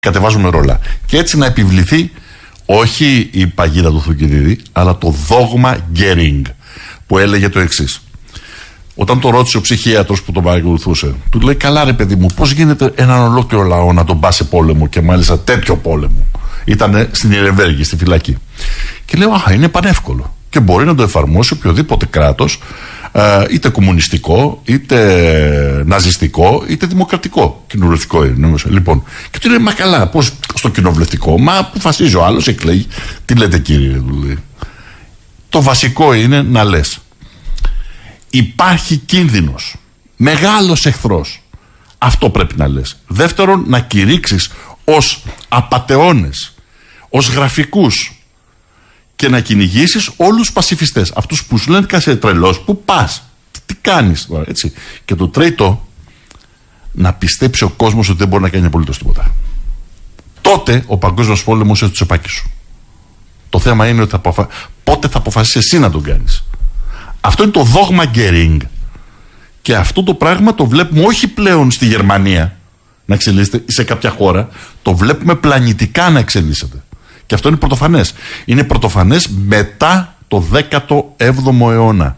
κατεβάζουμε ρόλα. Και έτσι να επιβληθεί όχι η παγίδα του Θουκυδίδη, αλλά το δόγμα Γκέρινγκ, που έλεγε το εξής. Όταν το ρώτησε ο ψυχίατρος που τον παρακολουθούσε, του λέει: καλά, ρε παιδί μου, πώς γίνεται έναν ολόκληρο λαό να τον πας σε πόλεμο, και μάλιστα τέτοιο πόλεμο? Ήταν στην Ιρεμβέργη, στη φυλακή. Και λέω: α, είναι πανεύκολο. Και μπορεί να το εφαρμόσει οποιοδήποτε κράτος, είτε κομμουνιστικό, είτε ναζιστικό, είτε δημοκρατικό. Κοινοβουλευτικό είναι. Λοιπόν, και του λέει: μα καλά, πώς στο κοινοβουλευτικό? Μα αποφασίζει ο άλλος, εκλέγει. Τι λέτε, κύριε? Του λέει. Το βασικό είναι να λες: υπάρχει κίνδυνος, μεγάλος εχθρός. Αυτό πρέπει να λες. Δεύτερον, να κηρύξεις ως απατεώνες, ως γραφικούς, και να κυνηγήσεις όλους τους πασιφιστές. Αυτούς που σου λένε: κάτσε τρελός, πού πας, τι κάνεις τώρα, έτσι. Και το τρίτο, να πιστέψει ο κόσμος ότι δεν μπορεί να κάνει απολύτως τίποτα. Τότε ο παγκόσμιος πόλεμος είναι στο τσεπάκι σου. Το θέμα είναι ότι πότε θα αποφασίσεις εσύ να τον κάνεις. Αυτό είναι το δόγμα Γκέρινγκ. Και αυτό το πράγμα το βλέπουμε όχι πλέον στη Γερμανία να εξελίσσεται ή σε κάποια χώρα, το βλέπουμε πλανητικά να εξελίσσεται. Και αυτό είναι πρωτοφανές. Είναι πρωτοφανές μετά το 17ο αιώνα.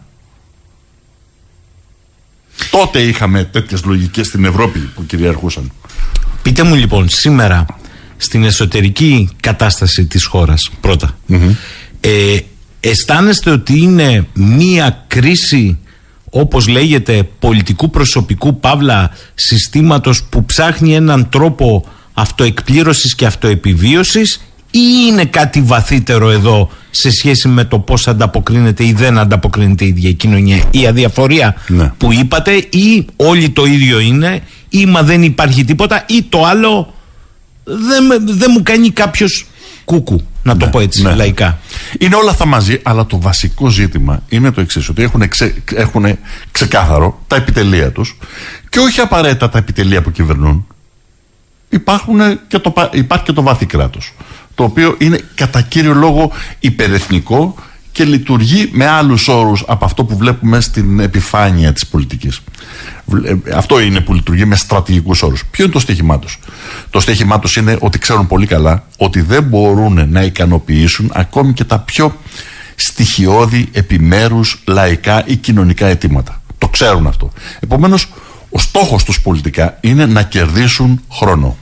Τότε είχαμε τέτοιες λογικές στην Ευρώπη που κυριαρχούσαν. Πείτε μου λοιπόν, σήμερα στην εσωτερική κατάσταση της χώρας, πρώτα, αισθάνεστε ότι είναι μία κρίση, όπως λέγεται, πολιτικού προσωπικού, παύλα συστήματος, που ψάχνει έναν τρόπο αυτοεκπλήρωσης και αυτοεπιβίωσης, ή είναι κάτι βαθύτερο εδώ σε σχέση με το πώς ανταποκρίνεται ή δεν ανταποκρίνεται η ίδια η κοινωνία? Η αδιαφορία που είπατε, ή όλοι το ίδιο είναι, ή μα δεν υπάρχει τίποτα, ή το άλλο δεν μου κάνει κάποιος κούκου, να το πω έτσι λαϊκά. Είναι όλα αυτά μαζί, αλλά το βασικό ζήτημα είναι το εξής, ότι έχουν ξεκάθαρο τα επιτελεία τους, και όχι απαραίτητα τα επιτελεία που κυβερνούν. Υπάρχει και το βάθη κράτος, το οποίο είναι κατά κύριο λόγο υπερεθνικό και λειτουργεί με άλλους όρους από αυτό που βλέπουμε στην επιφάνεια της πολιτικής. Αυτό είναι που λειτουργεί με στρατηγικούς όρους. Ποιο είναι το στοίχημά τους? Το στοίχημά τους είναι ότι ξέρουν πολύ καλά ότι δεν μπορούν να ικανοποιήσουν ακόμη και τα πιο στοιχειώδη επιμέρους λαϊκά ή κοινωνικά αιτήματα. Το ξέρουν αυτό. Επομένως, ο στόχος τους πολιτικά είναι να κερδίσουν χρόνο.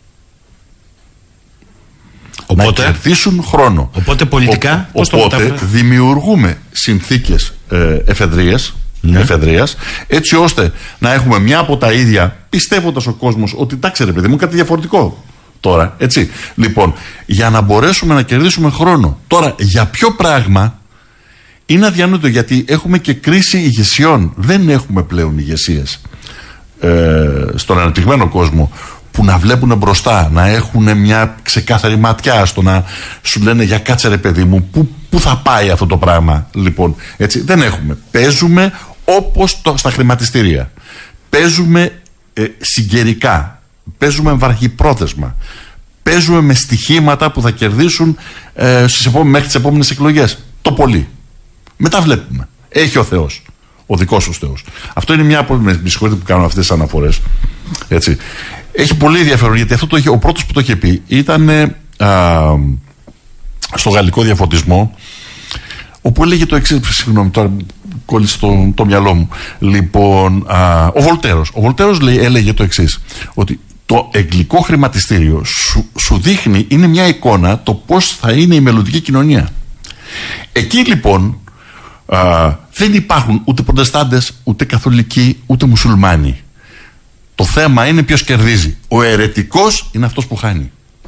Να κερδίσουν χρόνο. Οπότε πολιτικά οπότε δημιουργούμε συνθήκες εφεδρείας, έτσι ώστε να έχουμε μια από τα ίδια, πιστεύοντας ο κόσμος ότι εντάξει ρε παιδί μου, κάτι διαφορετικό τώρα, έτσι. Λοιπόν, για να μπορέσουμε να κερδίσουμε χρόνο. Τώρα, για ποιο πράγμα είναι αδιανόητο, γιατί έχουμε και κρίση ηγεσιών. Δεν έχουμε πλέον ηγεσίες στον αναπτυγμένο κόσμο που να βλέπουν μπροστά, να έχουν μια ξεκάθαρη ματιά στο να σου λένε: για κάτσε ρε παιδί μου, πού θα πάει αυτό το πράγμα? Λοιπόν, έτσι δεν έχουμε. Παίζουμε όπως στα χρηματιστήρια. Παίζουμε συγκαιρικά. Παίζουμε βαρχιπρόθεσμα. Παίζουμε με στοιχήματα που θα κερδίσουν μέχρι τις επόμενες εκλογές. Το πολύ. Μετά βλέπουμε. Έχει ο Θεός. Ο δικός σου Θεός. Αυτό είναι μια από τις συγχωρείτε που κάνω αυτές τις αναφορές. Έτσι. Έχει πολύ ενδιαφέρον, γιατί ο πρώτος που το είχε πει ήταν στο γαλλικό διαφωτισμό, όπου έλεγε το εξής. Συγγνώμη, τώρα κόλλησε το μυαλό μου. Λοιπόν, ο Βολτέρος έλεγε το εξής, ότι το εγγλικό χρηματιστήριο σου δείχνει, είναι μια εικόνα το πώς θα είναι η μελλοντική κοινωνία. Εκεί λοιπόν δεν υπάρχουν ούτε προτεστάντες, ούτε καθολικοί, ούτε μουσουλμάνοι. Το θέμα είναι ποιος κερδίζει. Ο αιρετικός είναι αυτός που χάνει.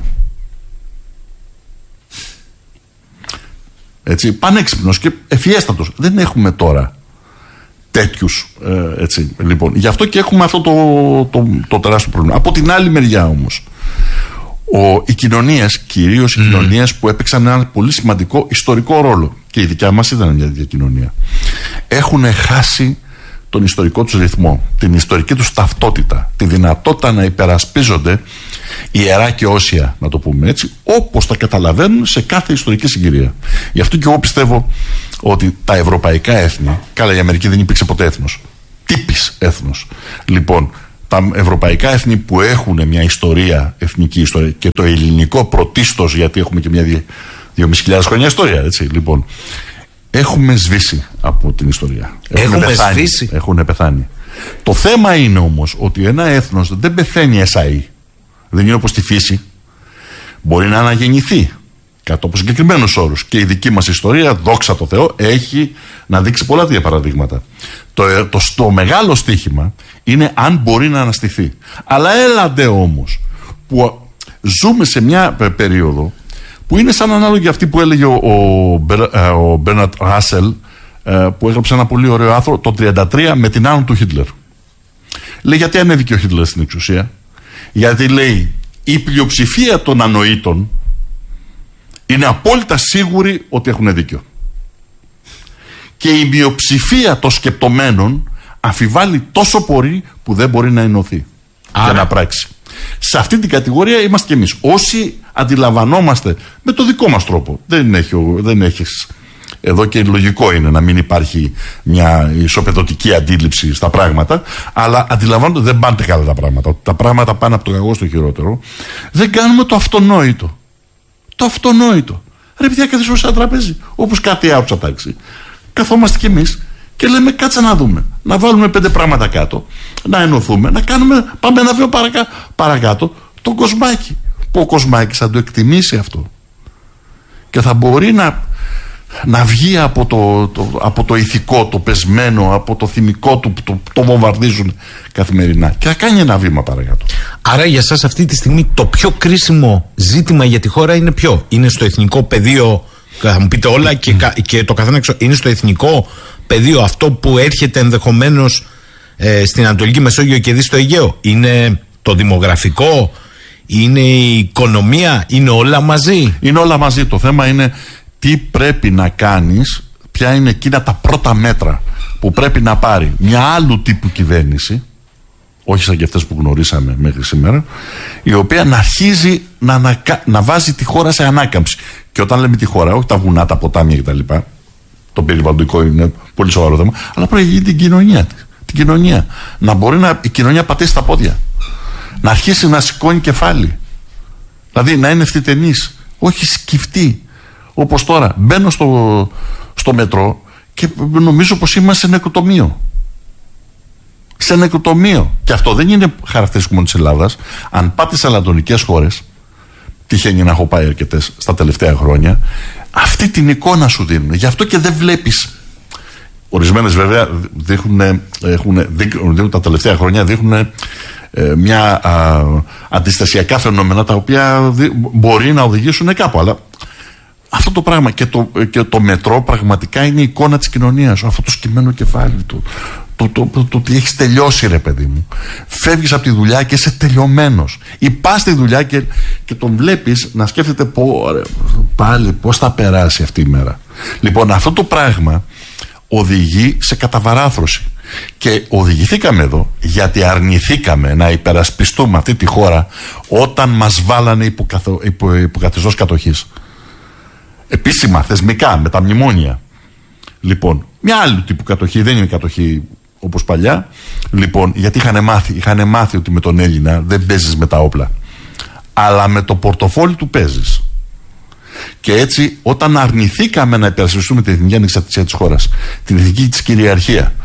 Έτσι, πανέξυπνος και ευφιέστατος. Δεν έχουμε τώρα τέτοιους. Έτσι, λοιπόν. Γι' αυτό και έχουμε αυτό το τεράστιο πρόβλημα. Από την άλλη μεριά όμως, οι κοινωνίες, κυρίως οι κοινωνίες που έπαιξαν ένα πολύ σημαντικό ιστορικό ρόλο, και η δικιά μας ήταν μια τέτοια κοινωνία, έχουν χάσει τον ιστορικό τους ρυθμό, την ιστορική τους ταυτότητα, τη δυνατότητα να υπερασπίζονται ιερά και όσια, να το πούμε έτσι, όπως τα καταλαβαίνουν σε κάθε ιστορική συγκυρία. Γι' αυτό και εγώ πιστεύω ότι τα ευρωπαϊκά έθνη, καλά, η Αμερική δεν υπήρξε ποτέ έθνος, τύπης έθνος. Λοιπόν, τα ευρωπαϊκά έθνη που έχουν μια ιστορία, εθνική ιστορία, και το ελληνικό πρωτίστως, γιατί έχουμε και μια 2.500 χρόνια ιστορία, έτσι, λοιπόν, έχουμε σβήσει από την ιστορία. Έχουν πεθάνει. Το θέμα είναι όμως ότι ένα έθνος δεν πεθαίνει εσάι. Δεν είναι όπως τη φύση. Μπορεί να αναγεννηθεί κάτω από συγκεκριμένους όρους. Και η δική μας ιστορία, δόξα τω Θεώ, έχει να δείξει πολλά τέτοια παραδείγματα. Το μεγάλο στοίχημα είναι αν μπορεί να αναστηθεί. Αλλά έλατε όμως που ζούμε σε μια περίοδο που είναι σαν ανάλογη αυτή που έλεγε ο Μπέρναρτ Ράσελ, που έγραψε ένα πολύ ωραίο άρθρο το 1933 με την άνω του Χίτλερ. Λέει, γιατί ανέβηκε ο Χίτλερ στην εξουσία? Γιατί, λέει, η πλειοψηφία των ανοήτων είναι απόλυτα σίγουροι ότι έχουν δίκιο. Και η μειοψηφία των σκεπτομένων αμφιβάλλει τόσο πολύ που δεν μπορεί να ενωθεί και να πράξει. Σε αυτή την κατηγορία είμαστε κι εμείς. Όσοι αντιλαμβανόμαστε με το δικό μας τρόπο. Δεν έχεις. Εδώ και λογικό είναι να μην υπάρχει μια ισοπεδωτική αντίληψη στα πράγματα, αλλά αντιλαμβάνονται ότι δεν πάνε καλά τα πράγματα. Τα πράγματα πάνε από το κακό στο χειρότερο. Δεν κάνουμε το αυτονόητο. Το αυτονόητο. Ρε παιδιά, καθίσουμε σε ένα τραπέζι, όπως κάτι άλλο θα τάξει. Καθόμαστε κι εμείς και λέμε, κάτσε να δούμε. Να βάλουμε 5 πράγματα κάτω, να ενωθούμε, να κάνουμε, πάμε ένα βήμα παρακάτω, τον Κοσμάκη. Που ο Κοσμάκης θα το εκτιμήσει αυτό. Και θα μπορεί να βγει από το ηθικό, το πεσμένο, από το θυμικό του που το βομβαρδίζουν καθημερινά, και θα κάνει ένα βήμα παρακάτω. Άρα για σας αυτή τη στιγμή το πιο κρίσιμο ζήτημα για τη χώρα είναι ποιο? Είναι στο εθνικό πεδίο, θα μου πείτε όλα και το καθένα έξω, είναι στο εθνικό πεδίο αυτό που έρχεται ενδεχομένως στην Ανατολική Μεσόγειο και δει στο Αιγαίο? Είναι το δημογραφικό? Είναι η οικονομία? Είναι όλα μαζί? Είναι όλα μαζί. Το θέμα είναι τι πρέπει να κάνεις, ποια είναι εκείνα τα πρώτα μέτρα που πρέπει να πάρει μια άλλου τύπου κυβέρνηση, όχι σαν και αυτές που γνωρίσαμε μέχρι σήμερα, η οποία να αρχίζει να βάζει τη χώρα σε ανάκαμψη. Και όταν λέμε τη χώρα, όχι τα βουνά, τα ποτάμια κτλ. Το περιβαλλοντικό είναι πολύ σοβαρό θέμα, αλλά πρέπει να γίνει την κοινωνία της. Την κοινωνία. Να μπορεί η κοινωνία πατήσει τα πόδια. Να αρχίσει να σηκώνει κεφάλι. Δηλαδή να είναι ευθυτενής, όχι σκυφτή. Όπως τώρα, μπαίνω στο μετρό και νομίζω πως είμαστε σε νεκροτομείο. Σε νεκροτομείο. Και αυτό δεν είναι χαρακτηριστικό μόνο της Ελλάδας. Αν πάτε σε ανατολικές χώρες, τυχαίνει να έχω πάει αρκετές στα τελευταία χρόνια, αυτή την εικόνα σου δίνουν. Γι' αυτό και δεν βλέπεις. Ορισμένες βέβαια δείχνουν τα τελευταία χρόνια, δείχνουν μια αντιστασιακά φαινόμενα τα οποία μπορεί να οδηγήσουν κάπου. Αλλά αυτό το πράγμα και το μετρό πραγματικά είναι η εικόνα της κοινωνίας. Αυτό το σκυμμένο κεφάλι του. Το ότι έχεις τελειώσει, ρε παιδί μου. Φεύγεις από τη δουλειά και είσαι τελειωμένος. Ή πας στη δουλειά και τον βλέπεις να σκέφτεται πάλι πώς θα περάσει αυτή η μέρα. Λοιπόν, αυτό το πράγμα οδηγεί σε καταβαράθρωση. Και οδηγηθήκαμε εδώ γιατί αρνηθήκαμε να υπερασπιστούμε αυτή τη χώρα όταν μας βάλανε υπό καθεστώς κατοχής. Επίσημα, θεσμικά, με τα μνημόνια. Λοιπόν, μια άλλη τύπου κατοχή, δεν είναι κατοχή όπως παλιά. Λοιπόν, γιατί είχαν μάθει ότι με τον Έλληνα δεν παίζεις με τα όπλα, αλλά με το πορτοφόλι του παίζεις. Και έτσι, όταν αρνηθήκαμε να υπερασπιστούμε την εθνική ανεξαρτησία της χώρας, την εθνική της κυριαρχία,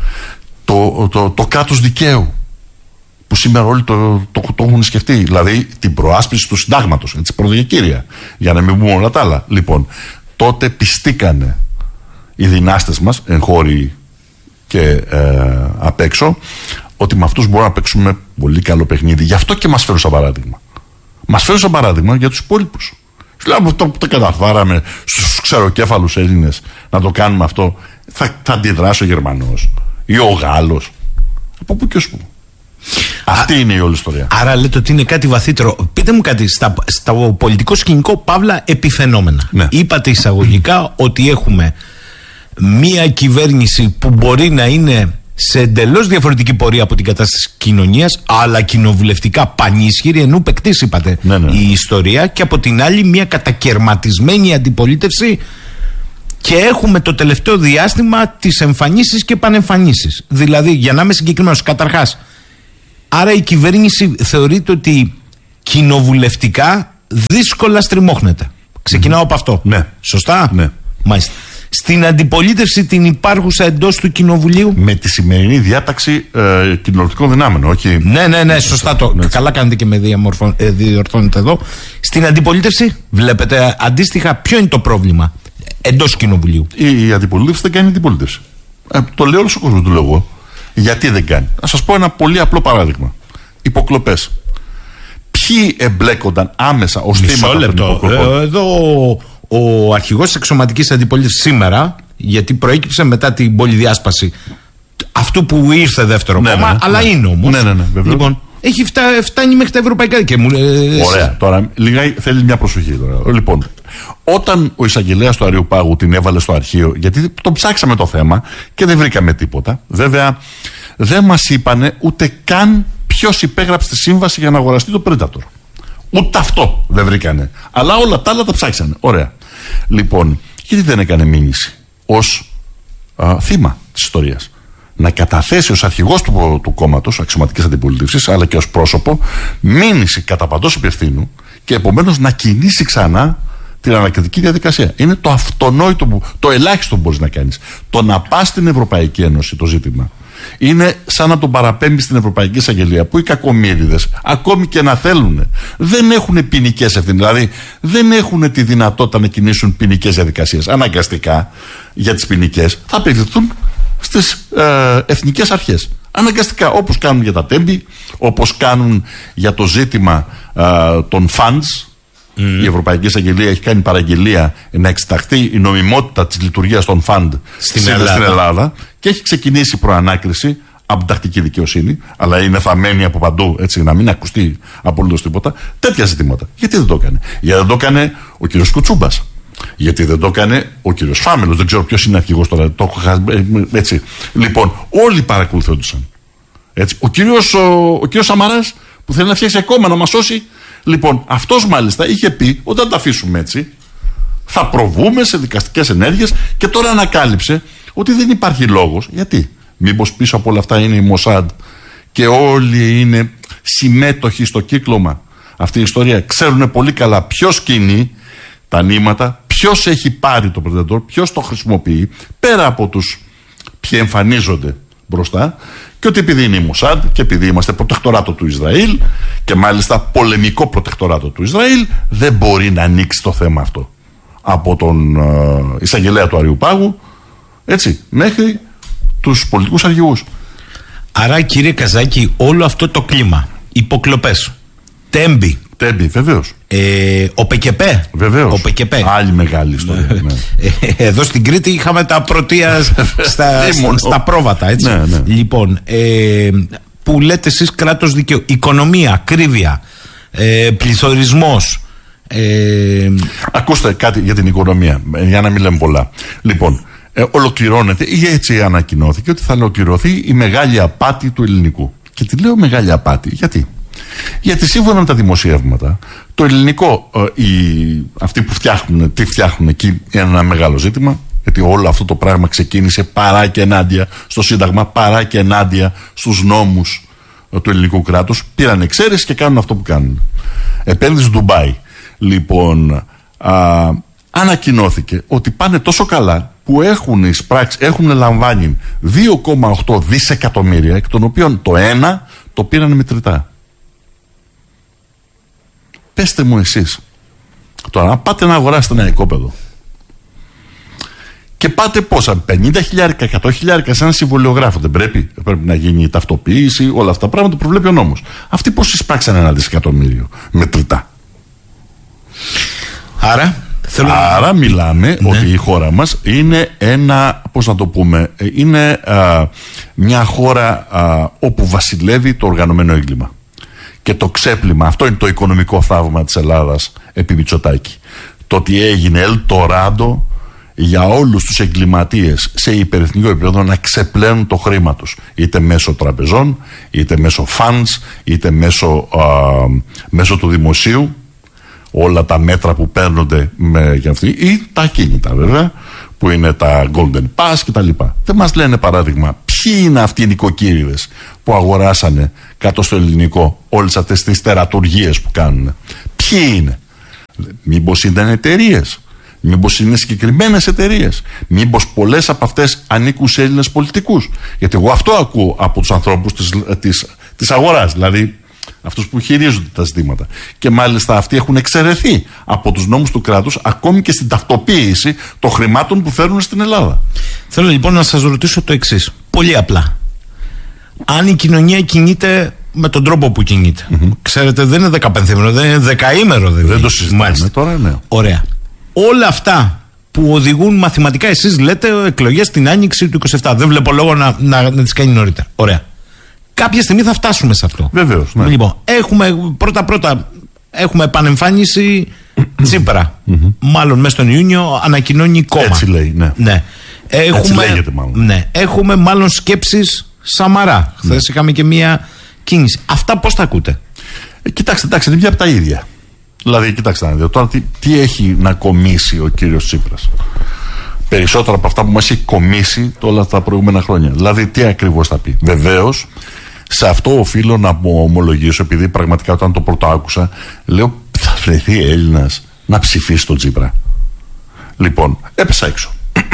το κράτος δικαίου, που σήμερα όλοι το έχουν σκεφτεί, δηλαδή την προάσπιση του συντάγματος, έτσι, πρωτοκύρια, για να μην πούμε όλα τα άλλα. Λοιπόν, τότε πιστήκανε οι δυνάστες μας, εγχώροι και απ' έξω, ότι με αυτούς μπορούμε να παίξουμε πολύ καλό παιχνίδι. Γι' αυτό και μας φέρουν σαν παράδειγμα. Μας φέρουν σαν παράδειγμα για τους υπόλοιπους. Δηλαδή, το καταφέραμε στους ξεροκέφαλους Έλληνες να το κάνουμε αυτό, θα αντιδράσει ο Γερμανός ή ο Γάλλος. Από πού και ως πού. Αυτή είναι η όλη ιστορία. Άρα λέτε ότι είναι κάτι βαθύτερο. Πείτε μου κάτι, στο πολιτικό σκηνικό, παύλα επιφαινόμενα. Ναι. Είπατε εισαγωγικά ότι έχουμε μία κυβέρνηση που μπορεί να είναι σε εντελώς διαφορετική πορεία από την κατάσταση της κοινωνίας, αλλά κοινοβουλευτικά πανίσχυρη, ενώ παικτής, είπατε, η ιστορία, και από την άλλη μία κατακερματισμένη αντιπολίτευση. Και έχουμε το τελευταίο διάστημα τις εμφανίσεις και πανεμφανίσεις. Δηλαδή, για να είμαι συγκεκριμένος, καταρχάς, Άρα η κυβέρνηση θεωρείται ότι κοινοβουλευτικά δύσκολα στριμώχνεται. Ξεκινάω από αυτό. Ναι. Σωστά. Ναι. Μάλιστα. Στην αντιπολίτευση την υπάρχουσα εντός του κοινοβουλίου. Με τη σημερινή διάταξη κοινοβουλευτικών δυνάμεων, όχι. Ναι, σωστά το. Ναι. Καλά κάνετε και με διορθώνετε εδώ. Στην αντιπολίτευση, βλέπετε αντίστοιχα, ποιο είναι το πρόβλημα εντός κοινοβουλίου? Η αντιπολίτευση δεν κάνει αντιπολίτευση. Το λέει όλος ο κόσμος, το λέω εγώ. Γιατί δεν κάνει? Να σας πω ένα πολύ απλό παράδειγμα. Υποκλοπές. Ποιοι εμπλέκονταν άμεσα ως θύματα των υποκλοπών? Εδώ ο αρχηγός της εξωματικής αντιπολίτευσης σήμερα, γιατί προέκυψε μετά την πολυδιάσπαση αυτού που ήρθε δεύτερο κόμμα, αλλά είναι όμως. Ναι, λοιπόν, έχει φτάνει μέχρι τα ευρωπαϊκά. Και ωραία. Τώρα, θέλει μια προσοχή τώρα. Λοιπόν, όταν ο εισαγγελέας του Αριουπάγου την έβαλε στο αρχείο, γιατί το ψάξαμε το θέμα και δεν βρήκαμε τίποτα, βέβαια δεν μας είπανε ούτε καν ποιος υπέγραψε τη σύμβαση για να αγοραστεί το Predator. Ούτε αυτό δεν βρήκανε. Αλλά όλα τα άλλα τα ψάξανε. Ωραία. Λοιπόν, γιατί δεν έκανε μήνυση ως θύμα της ιστορίας? Να καταθέσει ως αρχηγός του κόμματος αξιωματικής αντιπολίτευσης, αλλά και ως πρόσωπο, μήνυση κατά παντός υπευθύνου και επομένως να κινήσει ξανά την ανακριτική διαδικασία. Είναι το αυτονόητο, το ελάχιστο που μπορείς να κάνεις. Το να πας στην Ευρωπαϊκή Ένωση, το ζήτημα, είναι σαν να τον παραπέμπει στην Ευρωπαϊκή Εισαγγελία, που οι κακομοίριδες, ακόμη και να θέλουν, δεν έχουν ποινικές ευθύνες. Δηλαδή, δεν έχουν τη δυνατότητα να κινήσουν ποινικές διαδικασίες. Αναγκαστικά για τις ποινικές θα απευθυνθούν στις εθνικές αρχές. Αναγκαστικά, όπως κάνουν για τα τέμπη, όπως κάνουν για το ζήτημα των funds. Η Ευρωπαϊκή Εισαγγελία έχει κάνει παραγγελία να εξεταχθεί η νομιμότητα της λειτουργίας των φαντ στην Ελλάδα και έχει ξεκινήσει προανάκριση από την τακτική δικαιοσύνη, αλλά είναι θαμμένη από παντού, έτσι, να μην ακουστεί απολύτως τίποτα. Τέτοια ζητήματα. Γιατί δεν το έκανε? Γιατί δεν το έκανε ο κύριος Κουτσούμπας? Γιατί δεν το έκανε ο κύριος Φάμελος? Δεν ξέρω ποιος είναι αρχηγός τώρα. Έτσι. Λοιπόν, όλοι παρακολουθόντουσαν. Ο κύριος Σαμαράς, που θέλει να φτιάξει ακόμα να μας σώσει. Λοιπόν, αυτός μάλιστα είχε πει ότι αν τα αφήσουμε έτσι θα προβούμε σε δικαστικές ενέργειες, και τώρα ανακάλυψε ότι δεν υπάρχει λόγος. Γιατί? Μήπως πίσω από όλα αυτά είναι η Μοσάντ και όλοι είναι συμμέτοχοι στο κύκλωμα? Αυτή η ιστορία ξέρουν πολύ καλά ποιος κινεί τα νήματα, ποιος έχει πάρει το Predator, ποιος το χρησιμοποιεί, πέρα από τους ποιοι εμφανίζονται μπροστά, και ότι επειδή είναι η Μοσάντ και επειδή είμαστε προτεκτοράτο του Ισραήλ, και μάλιστα πολεμικό προτεκτοράτο του Ισραήλ, δεν μπορεί να ανοίξει το θέμα αυτό από τον εισαγγελέα του Αριουπάγου, έτσι, μέχρι τους πολιτικούς αρχηγούς. Άρα, κύριε Καζάκη, όλο αυτό το κλίμα, υποκλοπές, τέμπη, βεβαίως. Ο ΠΚΠ. Βεβαίως. Ο ΠΚΠ. Άλλη μεγάλη ιστορία. Ναι. Εδώ στην Κρήτη είχαμε τα πρωτεία στα πρόβατα, έτσι. Ναι. Λοιπόν, που λέτε εσείς κράτος δικαίου, οικονομία, ακρίβεια, πληθωρισμός. Ακούστε κάτι για την οικονομία, για να μην λέμε πολλά. Λοιπόν, ολοκληρώνεται, ή έτσι ανακοινώθηκε, ότι θα ολοκληρωθεί η μεγάλη απάτη του ελληνικού. Και τη λέω μεγάλη απάτη, γιατί σύμφωνα με τα δημοσιεύματα, το ελληνικό, αυτοί που φτιάχνουν, τι φτιάχνουν εκεί, είναι ένα μεγάλο ζήτημα. Γιατί όλο αυτό το πράγμα ξεκίνησε παρά και ενάντια στο Σύνταγμα, παρά και ενάντια στους νόμους του ελληνικού κράτους. Πήραν εξαίρεση και κάνουν αυτό που κάνουν. Επένδυση Ντουμπάι. Λοιπόν, ανακοινώθηκε ότι πάνε τόσο καλά που έχουν λαμβάνει 2,8 δισεκατομμύρια, εκ των οποίων το 1 το πήραν μετρητά. Πέστε μου εσείς, τώρα να πάτε να αγοράσετε ένα οικόπεδο και πάτε πόσα, 50.000, 100.000 σε ένα συμβολιογράφο, δεν πρέπει να γίνει η ταυτοποίηση, όλα αυτά τα πράγματα προβλέπει ο νόμος. Αυτοί πώς εισπράξαν 1 δισεκατομμύριο μετρητά? Άρα μιλάμε ότι η χώρα μας είναι είναι μια χώρα όπου βασιλεύει το οργανωμένο έγκλημα και το ξέπλυμα. Αυτό είναι το οικονομικό θαύμα της Ελλάδας επί Μητσοτάκη. Το ότι έγινε ελτοράντο για όλους τους εγκληματίες σε υπερεθνικό επίπεδο να ξεπλένουν το χρήμα τους, είτε μέσω τραπεζών, είτε μέσω funds, είτε μέσω του δημοσίου, όλα τα μέτρα που παίρνονται για αυτή, ή τα ακίνητα βέβαια, που είναι τα Golden Pass κτλ. Δεν μας λένε παράδειγμα Ποιοι είναι αυτοί οι νοικοκύριδες που αγοράσανε κάτω στο ελληνικό όλες αυτές τις τερατουργίες που κάνουν? Ποιοι είναι? Μήπως ήταν εταιρείες? Μήπως είναι συγκεκριμένες εταιρείες? Μήπως πολλές από αυτές ανήκουν σε Έλληνες πολιτικούς? Γιατί εγώ αυτό ακούω από τους ανθρώπους της αγοράς, δηλαδή αυτούς που χειρίζονται τα ζητήματα. Και μάλιστα αυτοί έχουν εξαιρεθεί από τους νόμους του κράτους, ακόμη και στην ταυτοποίηση των χρημάτων που φέρνουν στην Ελλάδα. Θέλω λοιπόν να σας ρωτήσω το εξής. Πολύ απλά. Αν η κοινωνία κινείται με τον τρόπο που κινείται. Ξέρετε, δεν είναι 15ημερο, δεν είναι δεκαήμερο. Δεν το συζητάμε τώρα, ναι. Ωραία. Όλα αυτά που οδηγούν μαθηματικά, εσείς λέτε εκλογές την άνοιξη του 27. Δεν βλέπω λόγο να τις κάνει νωρίτερα. Ωραία. Κάποια στιγμή θα φτάσουμε σε αυτό. Βεβαίως. Ναι. Λοιπόν, έχουμε πρώτα έχουμε επανεμφάνιση Τσίπρα. Μάλλον μέσα στον Ιούνιο ανακοινώνει κόμμα. Έτσι λέει, ναι. Έτσι λέγεται μάλλον. Ναι. Έχουμε μάλλον σκέψεις Σαμαρά. Χθες είχαμε και μία κίνηση. Αυτά πώς τα ακούτε? Κοιτάξτε, εντάξει, είναι μια από τα ίδια. Δηλαδή, κοιτάξτε να δείτε, τώρα τι έχει να κομίσει ο κύριος Τσίπρας? Περισσότερα από αυτά που μας έχει κομίσει όλα τα προηγούμενα χρόνια. Δηλαδή, τι ακριβώς θα πει? Βεβαίως, σε αυτό οφείλω να ομολογήσω, επειδή πραγματικά όταν το πρώτο άκουσα, λέω, θα βρεθεί Έλληνας να ψηφίσει τον Τσίπρα? Λοιπόν, έπεσα έξω.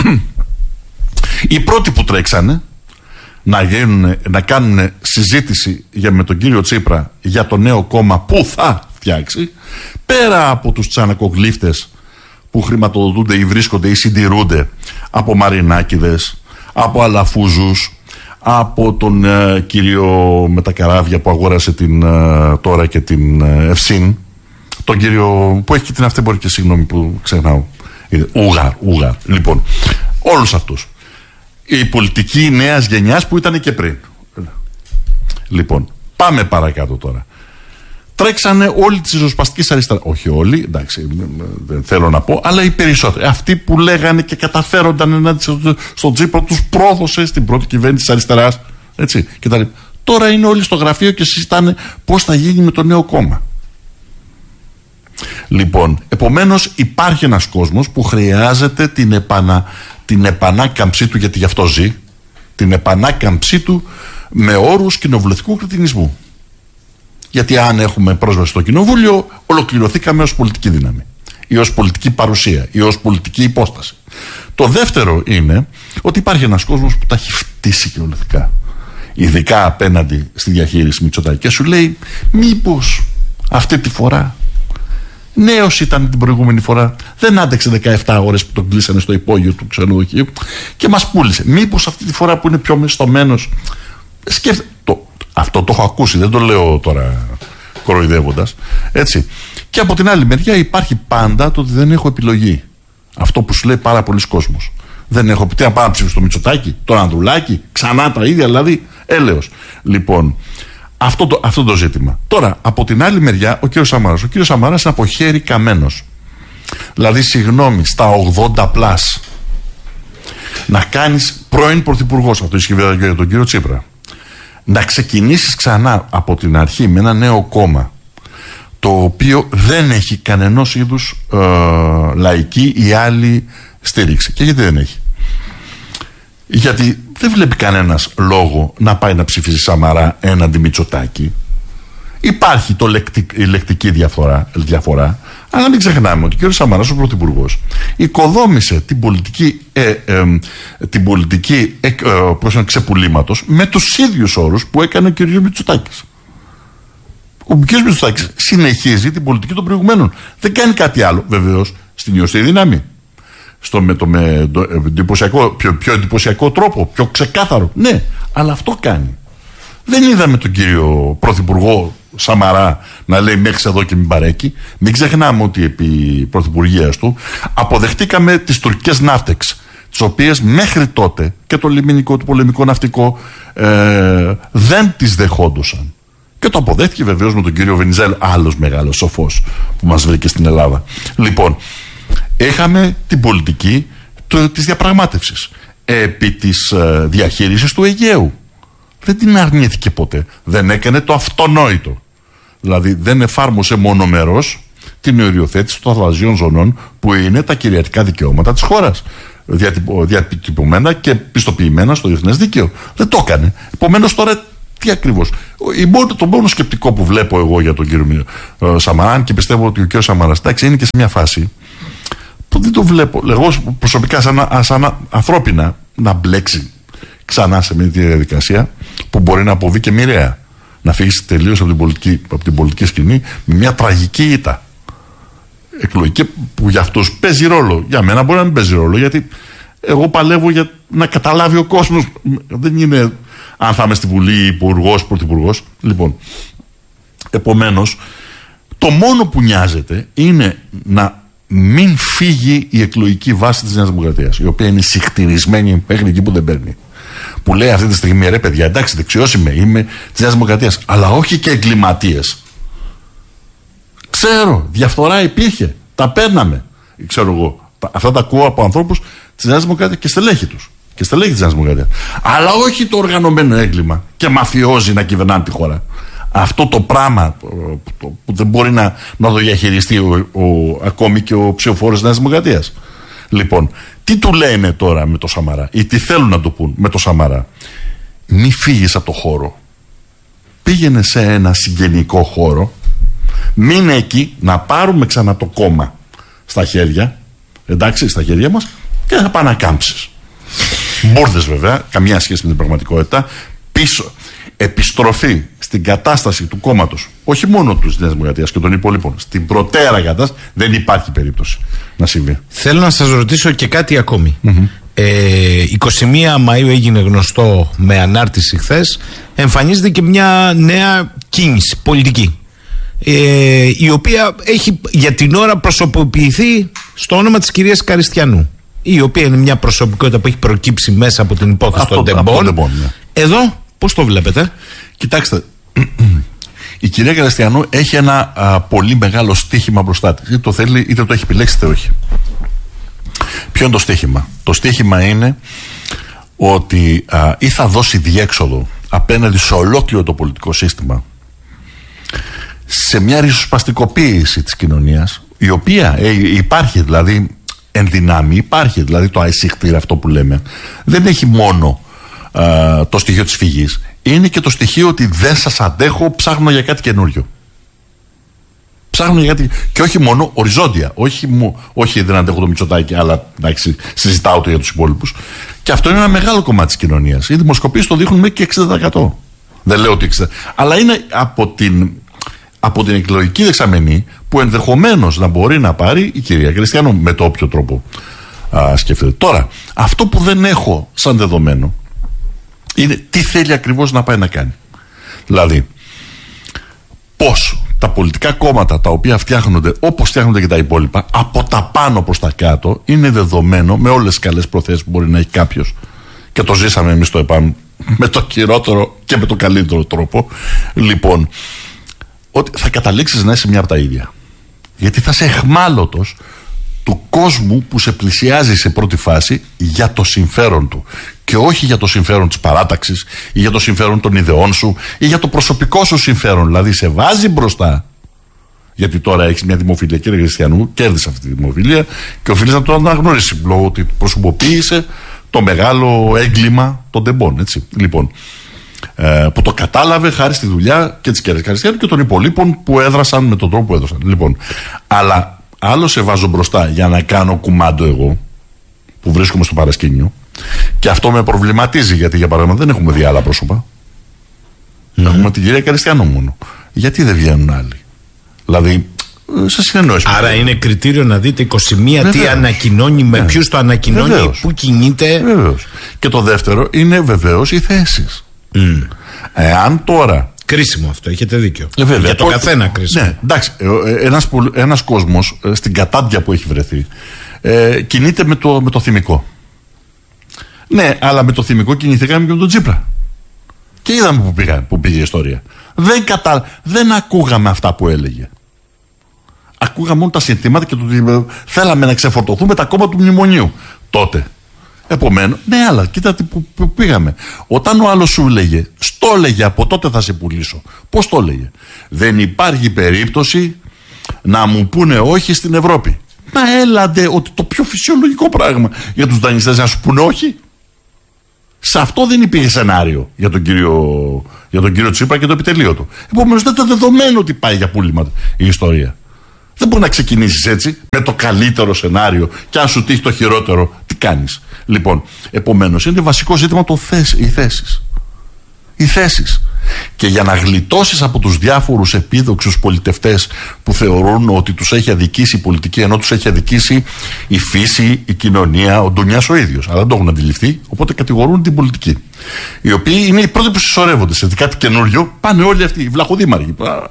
Οι πρώτοι που τρέξανε να κάνουν συζήτηση με τον κύριο Τσίπρα για το νέο κόμμα που θα φτιάξει, πέρα από τους τσανακογλύφτες που χρηματοδοτούνται ή βρίσκονται ή συντηρούνται από Μαρινάκηδες, από Αλαφούζους, από τον κύριο με τα καράβια που αγόρασε τώρα και την Ευσύν, τον κύριο που έχει και την αυτεμπορική, συγγνώμη που ξεχνάω, Ούγαρ. Λοιπόν, όλους αυτούς. Η πολιτική νέας γενιάς που ήταν και πριν. Λοιπόν, πάμε παρακάτω τώρα. Τρέξανε όλοι τη ριζοσπαστική αριστερά. Όχι όλοι, εντάξει, δεν θέλω να πω, αλλά οι περισσότεροι. Αυτοί που λέγανε και καταφέρονταν ενάντια στον Τσίπρα, τους πρόδωσε στην πρώτη κυβέρνηση της αριστεράς. Έτσι, κτλ. Τώρα είναι όλοι στο γραφείο και συζητάνε πώς θα γίνει με το νέο κόμμα. Λοιπόν, επομένως υπάρχει ένας κόσμος που χρειάζεται την επανάκαμψή του, γιατί γι' αυτό ζει, την επανάκαμψή του με όρους κοινοβουλευτικού κριτινισμού. Γιατί αν έχουμε πρόσβαση στο κοινοβούλιο, ολοκληρωθήκαμε ως πολιτική δύναμη ή ως πολιτική παρουσία ή ως πολιτική υπόσταση. Το δεύτερο είναι ότι υπάρχει ένας κόσμος που τα έχει φτύσει κυριολεκτικά, ειδικά απέναντι στη διαχείριση Μητσοτάκη, και σου λέει, μήπως αυτή τη φορά, νέος ήταν την προηγούμενη φορά, δεν άντεξε 17 ώρες που τον κλείσανε στο υπόγειο του ξενοδοχείου και μας πούλησε. Μήπως αυτή τη φορά που είναι πιο μεστομένος, σκέφτεται. Αυτό το έχω ακούσει, δεν το λέω τώρα κοροϊδεύοντας. Έτσι. Και από την άλλη μεριά υπάρχει πάντα το ότι δεν έχω επιλογή. Αυτό που σου λέει πάρα πολλοί κόσμος. Δεν έχω τι να πάω να ψηφίσω στο Μητσοτάκη, τον Ανδρουλάκη, ξανά τα ίδια, δηλαδή έλεος. Λοιπόν, αυτό το ζήτημα. Τώρα, από την άλλη μεριά, ο κύριος Σαμαράς. Ο κύριος Σαμαράς είναι από χέρι καμένος. Δηλαδή, συγγνώμη, στα 80 πλάς να κάνεις πρώην πρωθυπουργός, αυτό ισχύει βέβαια για τον κύριο Τσίπρα, να ξεκινήσεις ξανά από την αρχή με ένα νέο κόμμα το οποίο δεν έχει κανενός είδους λαϊκή ή άλλη στήριξη. Και γιατί δεν έχει? Γιατί δεν βλέπει κανένας λόγο να πάει να ψηφίσει Σαμαρά έναντι Μητσοτάκη. Υπάρχει η λεκτική διαφορά, αλλά μην ξεχνάμε ότι ο κ. Σαμαράς, ο πρωθυπουργός, οικοδόμησε την πολιτική ξεπουλήματος με τους ίδιους όρους που έκανε ο κ. Μητσοτάκης. Ο κ. Μητσοτάκης συνεχίζει την πολιτική των προηγουμένων. Δεν κάνει κάτι άλλο, βεβαίως, στην ιωστή δύναμη. Με πιο εντυπωσιακό τρόπο, πιο ξεκάθαρο. Ναι, αλλά αυτό κάνει. Δεν είδαμε τον κύριο πρωθυπουργό Σαμαρά να λέει μέχρι εδώ και μην παρέκει. Μην ξεχνάμε ότι επί πρωθυπουργίας του αποδεχτήκαμε τις τουρκικές ναύτεξ, τις οποίες μέχρι τότε και το λιμενικό, το πολεμικό ναυτικό δεν τις δεχόντουσαν. Και το αποδέχτηκε βεβαίως με τον κύριο Βενιζέλο, άλλος μεγάλος σοφός που μας βρήκε στην Ελλάδα. Λοιπόν, είχαμε την πολιτική της διαπραγμάτευσης επί της διαχείρισης του Αιγαίου. Δεν την αρνήθηκε ποτέ. Δεν έκανε το αυτονόητο. Δηλαδή δεν εφάρμοσε μονομερώς την οριοθέτηση των θαλασσίων ζωνών που είναι τα κυριαρχικά δικαιώματα της χώρας. Διατυπωμένα και πιστοποιημένα στο διεθνές δίκαιο. Δεν το έκανε. Επομένως τώρα τι ακριβώς. Το μόνο σκεπτικό που βλέπω εγώ για τον κύριο Σαμαρά, και πιστεύω ότι ο κύριος Σαμαράς είναι και σε μια φάση που δεν το βλέπω. Εγώ προσωπικά σαν ανθρώπινα να μπλέξει ξανά σε μια διαδικασία που μπορεί να αποβεί και μοιραία. Να φύγει τελείως από την πολιτική σκηνή με μια τραγική ήττα. Εκλογική που για αυτούς παίζει ρόλο. Για μένα μπορεί να μην παίζει ρόλο, γιατί εγώ παλεύω για να καταλάβει ο κόσμος. Δεν είναι αν θα είμαι στη Βουλή υπουργός, πρωθυπουργός. Λοιπόν, επομένως, το μόνο που νοιάζεται είναι να μην φύγει η εκλογική βάση της Νέας Δημοκρατίας, η οποία είναι συχτηρισμένη μέχρι εκεί που δεν παίρνει. Που λέει αυτή τη στιγμή, ρε παιδιά, εντάξει, δεξιός είμαι της Νέας Δημοκρατίας, αλλά όχι και εγκληματίες. Ξέρω, διαφθορά υπήρχε, τα παίρναμε. Ξέρω εγώ. Αυτά τα ακούω από ανθρώπους της Νέας Δημοκρατίας και στελέχη τους. Και στελέχη της Νέας Δημοκρατίας. Αλλά όχι το οργανωμένο έγκλημα και μαφιόζοι να κυβερνάνε τη χώρα. Αυτό το πράγμα που δεν μπορεί να το διαχειριστεί ακόμη και ο ψηφοφόρος της Νέας Δημοκρατίας. Λοιπόν, τι του λένε τώρα με το Σαμαρά, ή τι θέλουν να του πούν με το Σαμαρά? Μη φύγεις από το χώρο. Πήγαινε σε ένα συγγενικό χώρο. Μείνε εκεί, να πάρουμε ξανά το κόμμα στα χέρια, εντάξει, στα χέρια μας, και θα πάνε να κάμψεις. Μπούρδες βέβαια, καμία σχέση με την πραγματικότητα. Πίσω, επιστροφή στην κατάσταση του κόμματος, όχι μόνο του Νέας Δημοκρατίας και των υπόλοιπων, στην προτέρα κατάσταση, δεν υπάρχει περίπτωση να συμβεί. Θέλω να σας ρωτήσω και κάτι ακόμη. 21 Μαΐου έγινε γνωστό με ανάρτηση χθες, εμφανίζεται και μια νέα κίνηση πολιτική, η οποία έχει για την ώρα προσωποποιηθεί στο όνομα της κυρίας Καριστιανού, η οποία είναι μια προσωπικότητα που έχει προκύψει μέσα από την υπόθεση των Ντεμπόν. Ναι. Εδώ πώς το βλέπετε? Κοιτάξτε, η κυρία Καριστιανού έχει ένα πολύ μεγάλο στίχημα μπροστά της. Είτε το θέλει είτε το έχει επιλέξει είτε όχι. Ποιο είναι το στίχημα? Το στίχημα είναι ότι ή θα δώσει διέξοδο απέναντι σε ολόκληρο το πολιτικό σύστημα, σε μια ριζοσπαστικοποίηση της κοινωνίας, η οποία υπάρχει δηλαδή εν δυνάμει, υπάρχει δηλαδή το αισίχτηρ αυτό που λέμε. Δεν έχει μόνο το στοιχείο της φυγής, είναι και το στοιχείο ότι δεν σας αντέχω, ψάχνω για κάτι καινούριο. Ψάχνω για κάτι, και όχι μόνο οριζόντια. Όχι δεν αντέχω το Μητσοτάκη, αλλά εντάξει, συζητάω το για τους υπόλοιπους. Και αυτό είναι ένα μεγάλο κομμάτι της κοινωνίας. Οι δημοσκοπήσεις το δείχνουν μέχρι και 60%. Δεν λέω ότι 60%. Αλλά είναι από την εκλογική δεξαμενή που ενδεχομένως να μπορεί να πάρει η κυρία Κριστιανό, με το όποιο τρόπο σκέφτεται. Τώρα, αυτό που δεν έχω σαν δεδομένο είναι τι θέλει ακριβώς να πάει να κάνει. Δηλαδή, πώς τα πολιτικά κόμματα τα οποία φτιάχνονται όπως φτιάχνονται και τα υπόλοιπα, από τα πάνω προς τα κάτω, είναι δεδομένο, με όλες τις καλές προθέσεις που μπορεί να έχει κάποιος, και το ζήσαμε εμείς το ΕΠΑΜ με το χειρότερο και με το καλύτερο τρόπο, λοιπόν, ότι θα καταλήξεις να είσαι μια από τα ίδια. Γιατί θα είσαι εχμάλωτος του κόσμου που σε πλησιάζει σε πρώτη φάση για το συμφέρον του, και όχι για το συμφέρον της παράταξης ή για το συμφέρον των ιδεών σου ή για το προσωπικό σου συμφέρον. Δηλαδή σε βάζει μπροστά, γιατί τώρα έχεις μια δημοφιλία, κύριε Χριστιανού, κέρδισε αυτή τη δημοφιλία και οφείλεις να το αναγνωρίσεις λόγω ότι προσωποποίησε το μεγάλο έγκλημα των Ντεμπόν, έτσι. Λοιπόν, που το κατάλαβε χάρη στη δουλειά και της κυρίας Καριστιανού και των υπολείπων που έδρασαν με τον τρόπο που έδρασαν. Λοιπόν, αλλά άλλο σε βάζω μπροστά για να κάνω κουμάντο εγώ, που βρίσκομαι στο παρασκήνιο, και αυτό με προβληματίζει, γιατί για παράδειγμα δεν έχουμε δει άλλα πρόσωπα. Έχουμε την κυρία Καριστιανό μόνο. Γιατί δεν βγαίνουν άλλοι? Δηλαδή, σε συνεννόηση. Άρα είναι κριτήριο να δείτε 21 τι ανακοινώνει, με ποιους το ανακοινώνει, πού κινείται. Βεβαίως. Και το δεύτερο είναι βεβαίως οι θέσεις. Εάν τώρα. Κρίσιμο αυτό, έχετε δίκιο. Για το καθένα κρίσιμο. Ναι, εντάξει. Ένας κόσμος στην κατάντια που έχει βρεθεί κινείται με το θυμικό. Ναι, αλλά με το θυμικό κινηθήκαμε και με τον Τσίπρα. Και είδαμε που πήγε η ιστορία. Δεν ακούγαμε αυτά που έλεγε. Ακούγαμε μόνο τα συνθήματα και το ότι θέλαμε να ξεφορτωθούμε τα κόμματα του μνημονίου τότε. Επομένως, ναι, αλλά κοίτα που πήγαμε. Όταν ο άλλος σου έλεγε, στο έλεγε από τότε θα σε πουλήσω. Πώς το έλεγε? Δεν υπάρχει περίπτωση να μου πούνε όχι στην Ευρώπη. Μα έλατε ότι το πιο φυσιολογικό πράγμα για τους δανειστές να σου πούνε όχι. Σε αυτό δεν υπήρχε σενάριο για τον κύριο Τσίπρα και το επιτελείο του. Επομένως δεν ήταν δεδομένο ότι πάει για πούλημα η ιστορία. Δεν μπορεί να ξεκινήσεις έτσι με το καλύτερο σενάριο και αν σου τύχει το χειρότερο, τι κάνεις. Λοιπόν, επομένως είναι βασικό ζήτημα οι θέσεις. Και για να γλιτώσεις από τους διάφορους επίδοξους πολιτευτές που θεωρούν ότι τους έχει αδικήσει η πολιτική, ενώ τους έχει αδικήσει η φύση, η κοινωνία, ο Ντουνιάς ο ίδιος. Αλλά δεν το έχουν αντιληφθεί, οπότε κατηγορούν την πολιτική. Οι οποίοι είναι οι πρώτοι που συσσωρεύονται σε κάτι καινούριο, πάνε όλοι αυτοί οι βλαχοδήμαρχοι.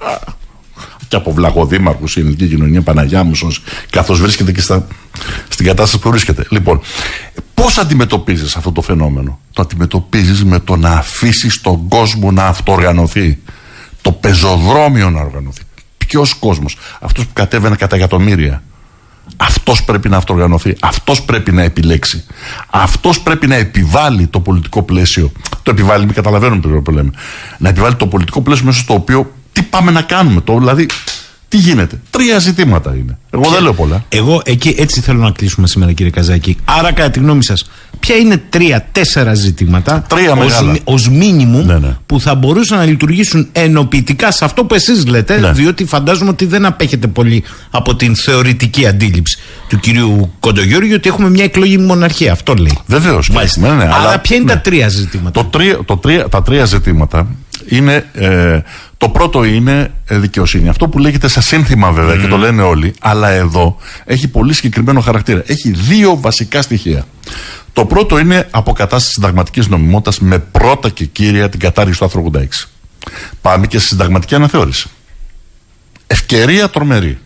Και από βλαχοδήμαρχους η ελληνική κοινωνία, Παναγιά μου, καθώς βρίσκεται και στην κατάσταση που βρίσκεται. Λοιπόν, πώς αντιμετωπίζεις αυτό το φαινόμενο? Το αντιμετωπίζεις με το να αφήσεις τον κόσμο να αυτοοργανωθεί. Το πεζοδρόμιο να οργανωθεί. Ποιος κόσμος? Αυτός που κατέβαινε κατά εκατομμύρια. Αυτός πρέπει να αυτοοργανωθεί. Αυτός πρέπει να επιλέξει. Αυτός πρέπει να επιβάλλει το πολιτικό πλαίσιο. Το επιβάλλει, μην καταλαβαίνουμε που λέμε. Να επιβάλλει το πολιτικό πλαίσιο μέσα στο οποίο τι πάμε να κάνουμε. Δηλαδή, τι γίνεται? 3 ζητήματα είναι. Εγώ δεν λέω πολλά. Εγώ εκεί έτσι θέλω να κλείσουμε σήμερα, κύριε Καζάκη. Άρα, κατά τη γνώμη σας, ποια είναι 3-4 ζητήματα ως μίνιμουμ που θα μπορούσαν να λειτουργήσουν ενοποιητικά σε αυτό που εσείς λέτε, διότι φαντάζομαι ότι δεν απέχετε πολύ από την θεωρητική αντίληψη του κυρίου Κοντογιώργη ότι έχουμε μια εκλογή μοναρχία. Αυτό λέει. Βεβαίως. Αλλά ποια είναι τα 3 ζητήματα? Τα 3 ζητήματα είναι. Το πρώτο είναι δικαιοσύνη. Αυτό που λέγεται σε σύνθημα βέβαια και το λένε όλοι, αλλά εδώ έχει πολύ συγκεκριμένο χαρακτήρα. Έχει 2 βασικά στοιχεία. Το πρώτο είναι αποκατάσταση συνταγματικής νομιμότητας με πρώτα και κύρια την κατάργηση του άρθρου 86. Πάμε και στη συνταγματική αναθεώρηση. Ευκαιρία τρομερή.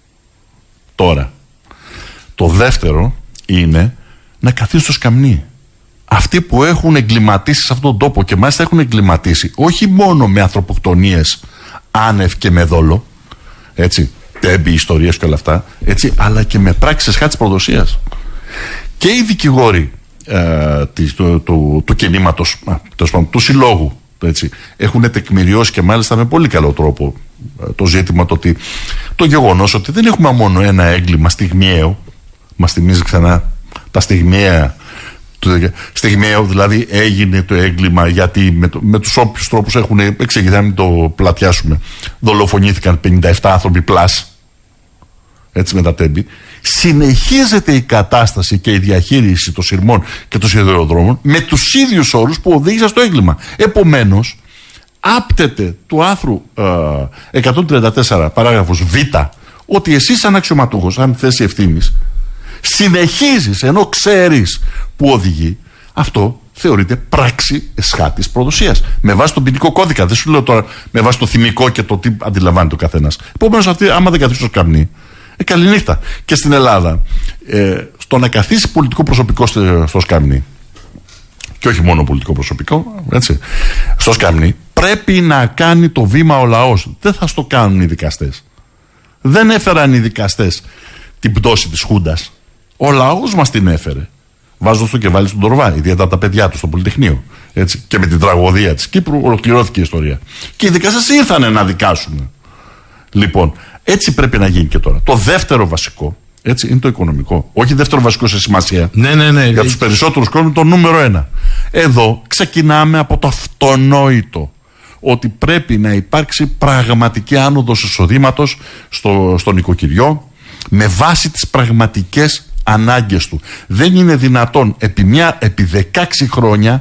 Τώρα. Το δεύτερο είναι να καθίσει στο σκαμνί. Αυτοί που έχουν εγκληματίσει σε αυτόν τον τόπο και μάλιστα έχουν εγκληματίσει όχι μόνο με ανθρωποκτονίες άνευ και με δόλο, έτσι, τέμπη, ιστορίες και όλα αυτά, έτσι, αλλά και με πράξεις χάτης προδοσίας. Και οι δικηγόροι του κινήματος, του συλλόγου, έτσι, έχουν τεκμηριώσει και μάλιστα με πολύ καλό τρόπο το ζήτημα το γεγονός ότι δεν έχουμε μόνο ένα έγκλημα στιγμιαίο, μας θυμίζει ξανά τα στιγμιαία. Στιγμιαίο, δηλαδή έγινε το έγκλημα γιατί με τους όποιους τρόπους έχουν εξηγηθεί, να μην το πλατιάσουμε, δολοφονήθηκαν 57 άνθρωποι πλάς, έτσι, με τα τέμπη. Συνεχίζεται η κατάσταση και η διαχείριση των σειρμών και των σιδηροδρόμων με τους ίδιους όρους που οδήγησαν στο έγκλημα. Επομένως, άπτεται του άρθρου 134 παράγραφος Β ότι εσύ σαν αξιωματούχος, σαν θέση ευθύνης, συνεχίζεις ενώ ξέρεις που οδηγεί. Αυτό θεωρείται πράξη εσχάτης προδοσίας. Με βάση τον ποινικό κώδικα. Δεν σου λέω τώρα με βάση το θυμικό και το τι αντιλαμβάνεται ο καθένας. Επομένως, αυτή, άμα δεν καθίσει στο σκαμνί, καληνύχτα. Και στην Ελλάδα, στο να καθίσει πολιτικό προσωπικό στο σκαμνί, και όχι μόνο πολιτικό προσωπικό, έτσι, στο σκαμνί, πρέπει να κάνει το βήμα ο λαός. Δεν θα στο κάνουν οι δικαστές. Δεν έφεραν οι δικαστές την πτώση της Χούντας. Ο λαός μας την έφερε. Βάζοντας το κεφάλι στον Τορβά, ιδιαίτερα τα παιδιά του στο Πολυτεχνείο. Έτσι. Και με την τραγωδία της Κύπρου ολοκληρώθηκε η ιστορία. Και οι δικαστές ήρθανε να δικάσουν. Λοιπόν, έτσι πρέπει να γίνει και τώρα. Το δεύτερο βασικό, έτσι, είναι το οικονομικό. Όχι δεύτερο βασικό σε σημασία. Ναι. Για τους περισσότερους κόσμους το νούμερο 1. Εδώ ξεκινάμε από το αυτονόητο. Ότι πρέπει να υπάρξει πραγματική άνοδος εισοδήματος στο νοικοκυριό με βάση τις πραγματικές ανάγκες του. Δεν είναι δυνατόν επί 16 χρόνια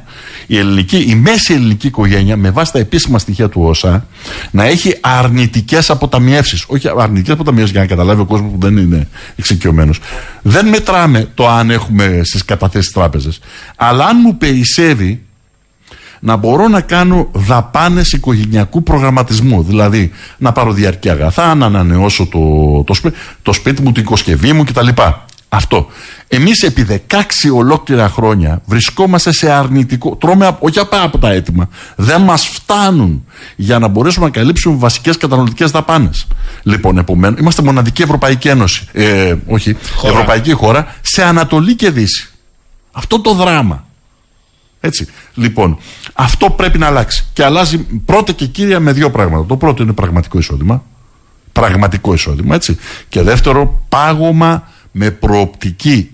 η μέση ελληνική οικογένεια με βάση τα επίσημα στοιχεία του ΩΣΑ να έχει αρνητικές αποταμιεύσεις. Όχι αρνητικές αποταμιεύσεις για να καταλάβει ο κόσμος που δεν είναι εξοικειωμένος. Δεν μετράμε το αν έχουμε στις καταθέσεις τράπεζες. Αλλά αν μου περισσεύει να μπορώ να κάνω δαπάνες οικογενειακού προγραμματισμού. Δηλαδή να πάρω διαρκή αγαθά, να ανανεώσω το σπίτι μου, την οικοσκευή μου κτλ. Αυτό. Εμείς επί 16 ολόκληρα χρόνια βρισκόμαστε σε αρνητικό. Τρώμε όχι από τα έτοιμα. Δεν μας φτάνουν για να μπορέσουμε να καλύψουμε βασικές καταναλωτικές δαπάνες. Λοιπόν, επομένως, είμαστε μοναδική Ευρωπαϊκή Ένωση. Ευρωπαϊκή χώρα σε Ανατολή και Δύση. Αυτό το δράμα. Έτσι. Λοιπόν, αυτό πρέπει να αλλάξει. Και αλλάζει πρώτα και κύρια με 2 πράγματα. Το πρώτο είναι πραγματικό εισόδημα. πραγματικό εισόδημα, έτσι. Και δεύτερο, πάγωμα με προοπτική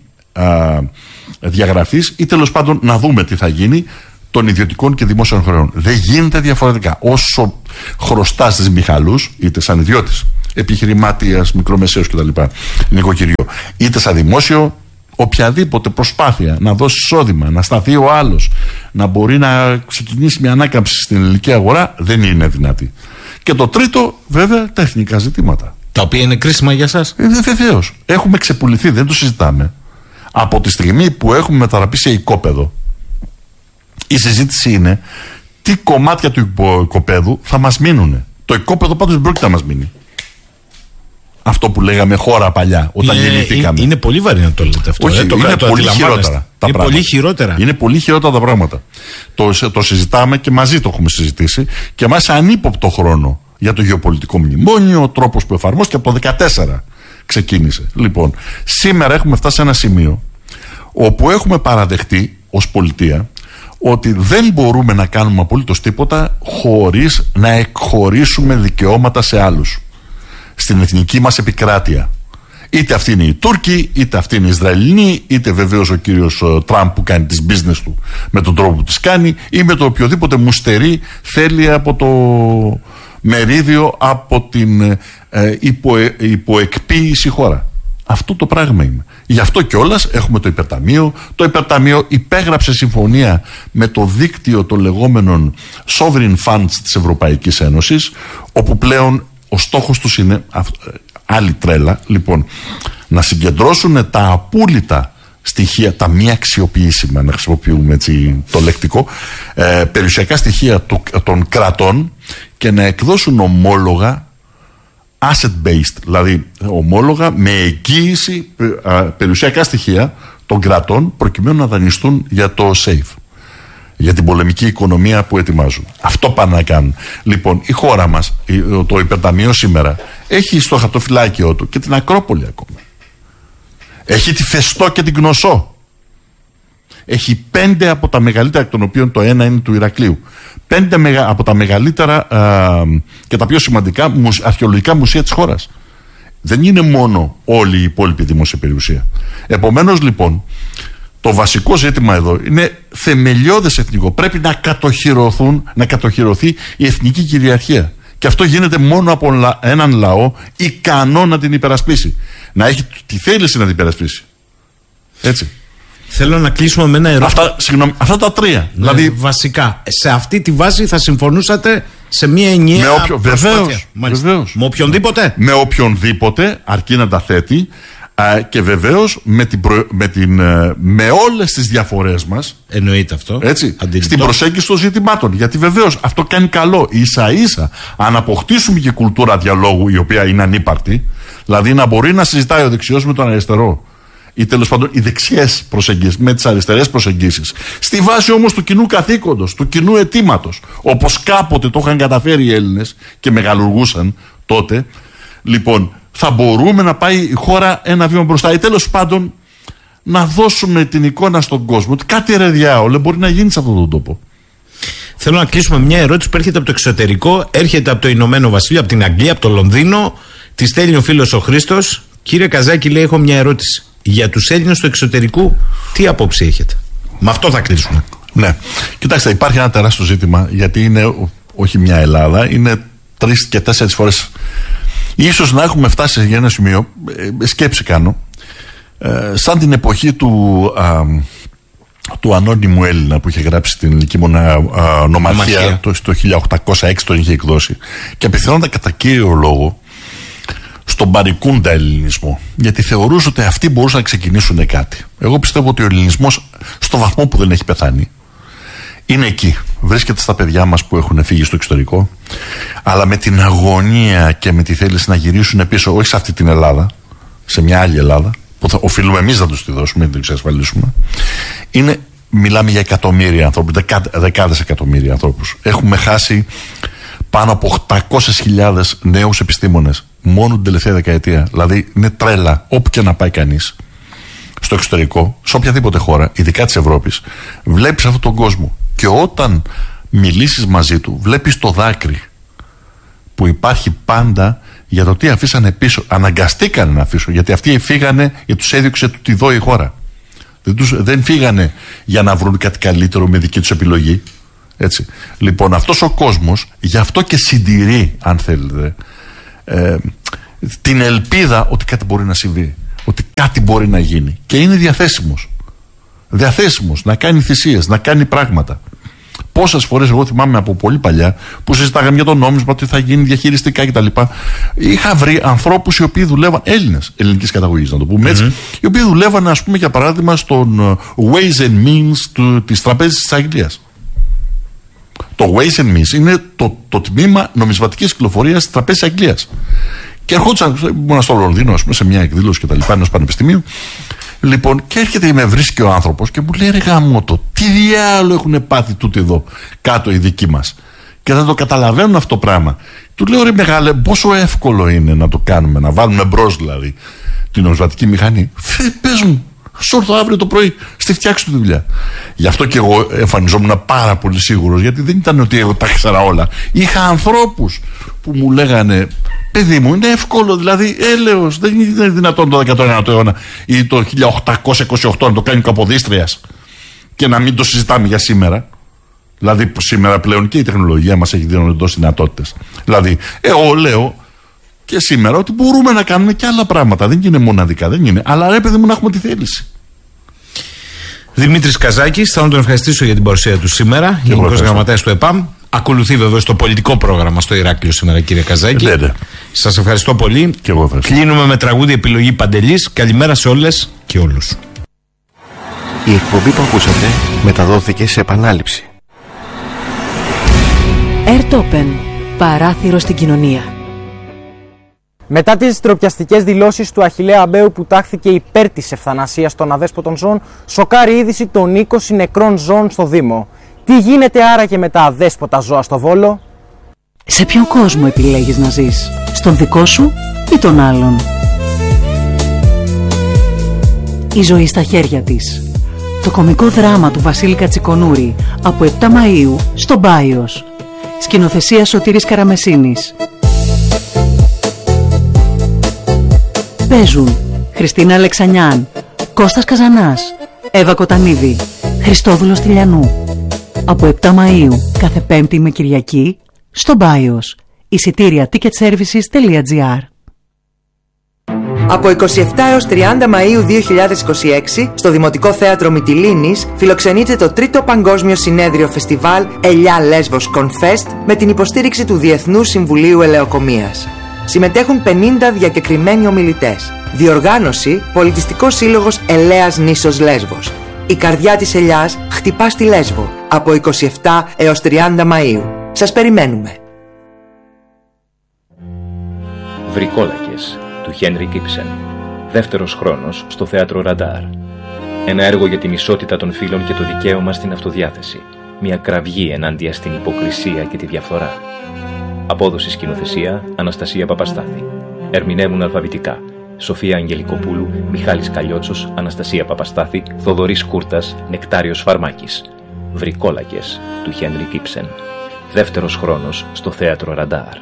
διαγραφής ή τέλος πάντων να δούμε τι θα γίνει των ιδιωτικών και δημόσιων χρεών. Δεν γίνεται διαφορετικά. Όσο χρωστάς τις Μιχαλούς, είτε σαν ιδιώτης, επιχειρημάτιας, μικρομεσαίος κτλ., νοικοκυριό, είτε σαν δημόσιο, οποιαδήποτε προσπάθεια να δώσει εισόδημα, να σταθεί ο άλλος, να μπορεί να ξεκινήσει μια ανάκαμψη στην ελληνική αγορά, δεν είναι δυνατή. Και το τρίτο, βέβαια, τα εθνικά ζητήματα. Τα οποία είναι κρίσιμα για σας. Βεβαίως. Έχουμε ξεπουληθεί, δεν το συζητάμε. Από τη στιγμή που έχουμε μετατραπεί σε οικόπεδο, η συζήτηση είναι τι κομμάτια του οικοπαίδου θα μας μείνουν. Το οικόπεδο πάντως δεν πρόκειται να μας μείνει. Αυτό που λέγαμε χώρα παλιά, όταν γεννηθήκαμε. Είναι πολύ βαρύ να το λέτε αυτό. Όχι, είναι πολύ χειρότερα τα πράγματα. Πολύ χειρότερα. Είναι πολύ χειρότερα τα πράγματα. Το συζητάμε και μαζί το έχουμε συζητήσει και μάλιστα ανύποπτο χρόνο για το γεωπολιτικό μνημόνιο, ο τρόπος που εφαρμόστηκε από το 2014 ξεκίνησε. Λοιπόν, σήμερα έχουμε φτάσει σε ένα σημείο όπου έχουμε παραδεχτεί ως πολιτεία ότι δεν μπορούμε να κάνουμε απολύτως τίποτα χωρίς να εκχωρήσουμε δικαιώματα σε άλλους στην εθνική μας επικράτεια. Είτε αυτοί είναι οι Τούρκοι, είτε αυτοί είναι οι Ισραηλινοί, είτε βεβαίως ο κύριος Τραμπ που κάνει τις business του με τον τρόπο που τις κάνει, ή με το οποιοδήποτε μουστερί θέλει από το μερίδιο από την υποεκποίηση χώρα. Αυτό το πράγμα είναι. Γι' αυτό κιόλας έχουμε το υπερταμείο. Το υπερταμείο υπέγραψε συμφωνία με το δίκτυο των λεγόμενων sovereign funds της Ευρωπαϊκής Ένωσης, όπου πλέον ο στόχος τους είναι άλλη τρέλα. Λοιπόν, να συγκεντρώσουν τα απούλητα στοιχεία, τα μη αξιοποιήσιμα, να χρησιμοποιούμε έτσι το λεκτικό, περιουσιακά στοιχεία των κρατών και να εκδώσουν ομόλογα asset-based, δηλαδή ομόλογα με εγγύηση περιουσιακά στοιχεία των κρατών προκειμένου να δανειστούν για το SAFE, για την πολεμική οικονομία που ετοιμάζουν. Αυτό πάνε να κάνουν. Λοιπόν, η χώρα μας, το υπερταμείο σήμερα, έχει στο χαρτοφυλάκιό του και την Ακρόπολη ακόμα. Έχει τη Φεστό και την Κνωσό. Έχει 5 από τα μεγαλύτερα, εκ των οποίων το ένα είναι του Ηρακλείου. 5 από τα μεγαλύτερα και τα πιο σημαντικά αρχαιολογικά μουσεία της χώρας. Δεν είναι μόνο όλη η υπόλοιπη δημόσια περιουσία. Επομένως, λοιπόν, το βασικό ζήτημα εδώ είναι θεμελιώδες εθνικό. Πρέπει να κατοχυρωθεί η εθνική κυριαρχία. Και αυτό γίνεται μόνο από έναν λαό ικανό να την υπερασπίσει. Να έχει τη θέληση να την υπερασπίσει. Έτσι. Θέλω να κλείσουμε με ένα ερώτημα. Αυτά τα τρία. Ναι, δηλαδή, βασικά, σε αυτή τη βάση θα συμφωνούσατε σε μια ενιαία προσπάθεια. Βεβαίως. Με οποιονδήποτε. Με οποιονδήποτε, αρκεί να τα θέτει. Και βεβαίως με όλες τις διαφορές μας. Εννοείται αυτό. Έτσι, στην προσέγγιση των ζητημάτων. Γιατί βεβαίως αυτό κάνει καλό. Ίσα-ίσα, αν αποκτήσουμε και κουλτούρα διαλόγου, η οποία είναι ανύπαρκτη, δηλαδή να μπορεί να συζητάει ο δεξιός με τον αριστερό, ή τέλος πάντων οι δεξιές προσεγγίσεις με τις αριστερές προσεγγίσεις, στη βάση όμως του κοινού καθήκοντος, του κοινού αιτήματος, όπως κάποτε το είχαν καταφέρει οι Έλληνες και μεγαλουργούσαν τότε, λοιπόν, θα μπορούμε να πάει η χώρα ένα βήμα μπροστά, ή τέλος πάντων να δώσουμε την εικόνα στον κόσμο ότι κάτι ρε διάολε μπορεί να γίνει σε αυτόν τον τόπο. Θέλω να κλείσουμε μια ερώτηση που έρχεται από το εξωτερικό, έρχεται από το Ηνωμένο Βασίλειο, από την Αγγλία, από το Λονδίνο. Τη στέλνει ο φίλος ο Χρήστος. Κύριε Καζάκη, λέει, έχω μια ερώτηση. Για τους Έλληνες του εξωτερικού, τι άποψη έχετε? Με αυτό θα κλείσουμε. Ναι. Κοιτάξτε, υπάρχει ένα τεράστιο ζήτημα, γιατί είναι όχι μια Ελλάδα, είναι 3 και 4 φορές. Ίσως να έχουμε φτάσει για ένα σημείο, σκέψη κάνω, σαν την εποχή του ανώνυμου Έλληνα που είχε γράψει την ελληνική νομαρχία το 1806, τον είχε εκδώσει, και απευθυνόταν κατά κύριο λόγο στον παρικούντα ελληνισμό, γιατί θεωρούσε ότι αυτοί μπορούσαν να ξεκινήσουν κάτι. Εγώ πιστεύω ότι ο ελληνισμός, στο βαθμό που δεν έχει πεθάνει, είναι εκεί. Βρίσκεται στα παιδιά μας που έχουν φύγει στο εξωτερικό, αλλά με την αγωνία και με τη θέληση να γυρίσουν πίσω, όχι σε αυτή την Ελλάδα, σε μια άλλη Ελλάδα, που θα οφείλουμε εμείς να τους τη δώσουμε, να την εξασφαλίσουμε. Μιλάμε για εκατομμύρια ανθρώπους, δεκάδες εκατομμύρια ανθρώπους. Έχουμε χάσει πάνω από 800.000 νέους επιστήμονες μόνο την τελευταία δεκαετία. Δηλαδή είναι τρέλα. Όπου και να πάει κανείς στο εξωτερικό, σε οποιαδήποτε χώρα, ειδικά της Ευρώπης, βλέπεις αυτόν τον κόσμο. Και όταν μιλήσεις μαζί του, βλέπεις το δάκρυ που υπάρχει πάντα για το τι αφήσανε πίσω. Αναγκαστήκανε να αφήσουν, γιατί αυτοί φύγανε και τους έδιωξε του τη δω η χώρα. Δεν φύγανε για να βρουν κάτι καλύτερο με δική τους επιλογή. Έτσι. Λοιπόν, αυτός ο κόσμος γι' αυτό και συντηρεί, αν θέλετε, την ελπίδα ότι κάτι μπορεί να συμβεί, ότι κάτι μπορεί να γίνει, και είναι διαθέσιμος να κάνει θυσίες, να κάνει πράγματα. Πόσες φορές εγώ θυμάμαι από πολύ παλιά που συζητάγαμε για το νόμισμα, τι θα γίνει διαχειριστικά κτλ. Είχα βρει ανθρώπους οι οποίοι δουλεύαν, Έλληνες, ελληνικής καταγωγής να το πούμε έτσι, οι οποίοι δουλεύαν, ας πούμε, για παράδειγμα στον Ways and Means της Τραπέζης της Αγγλίας. Το Ways and Means είναι το τμήμα νομισματικής κυκλοφορίας της Τραπέζης της Αγγλίας. Και ερχόντουσαν, ήμουν στο Λονδίνο, ας πούμε, σε μια εκδήλωση κτλ. Ενός πανεπιστημίου. Λοιπόν, και έρχεται και με βρίσκει ο άνθρωπος και μου λέει: ρε γαμώτο, τι διάλογο έχουν πάθει τούτοι εδώ κάτω οι δικοί μας. Και δεν το καταλαβαίνουν αυτό το πράγμα. Του λέω: ρε μεγάλε, πόσο εύκολο είναι να το κάνουμε, να βάλουμε μπρος δηλαδή την νομισματική μηχανή. Πες μου, σου έρθω αύριο το πρωί, στη φτιάξου τη δουλειά. Γι' αυτό και εγώ εμφανιζόμουν πάρα πολύ σίγουρος, γιατί δεν ήταν ότι εγώ τα ήξερα όλα. Είχα ανθρώπους που μου λέγανε: παιδί μου, είναι εύκολο, δηλαδή έλεος, δεν είναι δυνατόν το 19ο αιώνα ή το 1828 να το κάνει ο Καποδίστριας και να μην το συζητάμε για σήμερα. Δηλαδή σήμερα πλέον και η τεχνολογία μας έχει δώσει δυνατότητες. Δηλαδή, εγώ λέω και σήμερα ότι μπορούμε να κάνουμε και άλλα πράγματα. Δεν είναι μοναδικά, δεν είναι. Αλλά ρε παιδί μου, να έχουμε τη θέληση. Δημήτρης Καζάκης, θα τον ευχαριστήσω για την παρουσία του σήμερα, Γενικός Γραμματέας του ΕΠΑΜ. Ακολουθεί βεβαίως το πολιτικό πρόγραμμα στο Ηράκλειο σήμερα, κύριε Καζάκη. Σας ευχαριστώ πολύ. Και εγώ ευχαριστώ. Κλείνουμε με τραγούδι επιλογή Παντελής. Καλημέρα σε όλες και όλους. Η εκπομπή που ακούσατε μεταδόθηκε σε επανάληψη. Airtopen. Παράθυρο στην κοινωνία. Μετά τις ντροπιαστικές δηλώσεις του Αχιλλέα Αμπαίου που τάχθηκε υπέρ της ευθανασίας των αδέσποτων ζώων, σοκάρει είδηση των 20 νεκρών ζώων στο Δήμο. Τι γίνεται άραγε με τα αδέσποτα ζώα στο Βόλο? Σε ποιον κόσμο επιλέγεις να ζεις? Στον δικό σου ή τον άλλον? Η ζωή στα χέρια της. Το κωμικό δράμα του Βασίλη Κατσικονούρη από 7 Μαΐου στο Μπάιος. Σκηνοθεσία Σωτήρης Καραμεσίνης. Παίζουν Χριστίνα Αλεξανιάν, Κώστας Καζανάς, Εύα Κοτανίδη, Χριστόδουλος Τηλιανού. Από 7 Μαΐου κάθε Πέμπτη με Κυριακή στο Μπάιος. Εισιτήρια ticketservices.gr. Από 27 έως 30 Μαΐου 2026 στο Δημοτικό Θέατρο Μυτιλήνης φιλοξενείται το 3ο Παγκόσμιο Συνέδριο Φεστιβάλ Ελιά Λέσβος Confest με την υποστήριξη του Διεθνούς Συμβουλίου Ελεοκομείας. Συμμετέχουν 50 διακεκριμένοι ομιλητές. Διοργάνωση Πολιτιστικός Σύλλογος Ελέας Νήσος Λέσβος. Η καρδιά της ελιάς χτυπά στη Λέσβο από 27 έως 30 Μαΐου. Σας περιμένουμε. Βρικόλακες του Χένρικ Ήψεν. Δεύτερος χρόνος στο Θέατρο Ραντάρ. Ένα έργο για την ισότητα των φύλων και το δικαίωμα στην αυτοδιάθεση. Μια κραυγή ενάντια στην υποκρισία και τη διαφθορά. Απόδοση σκηνοθεσία Αναστασία Παπαστάθη. Ερμηνεύουν αλφαβητικά Σοφία Αγγελικοπούλου, Μιχάλης Καλλιότσος, Αναστασία Παπαστάθη, Θοδωρής Κούρτας, Νεκτάριος Φαρμάκης. Βρικόλακες του Χένρικ Ήψεν. Δεύτερος χρόνος στο Θέατρο Ραντάρ.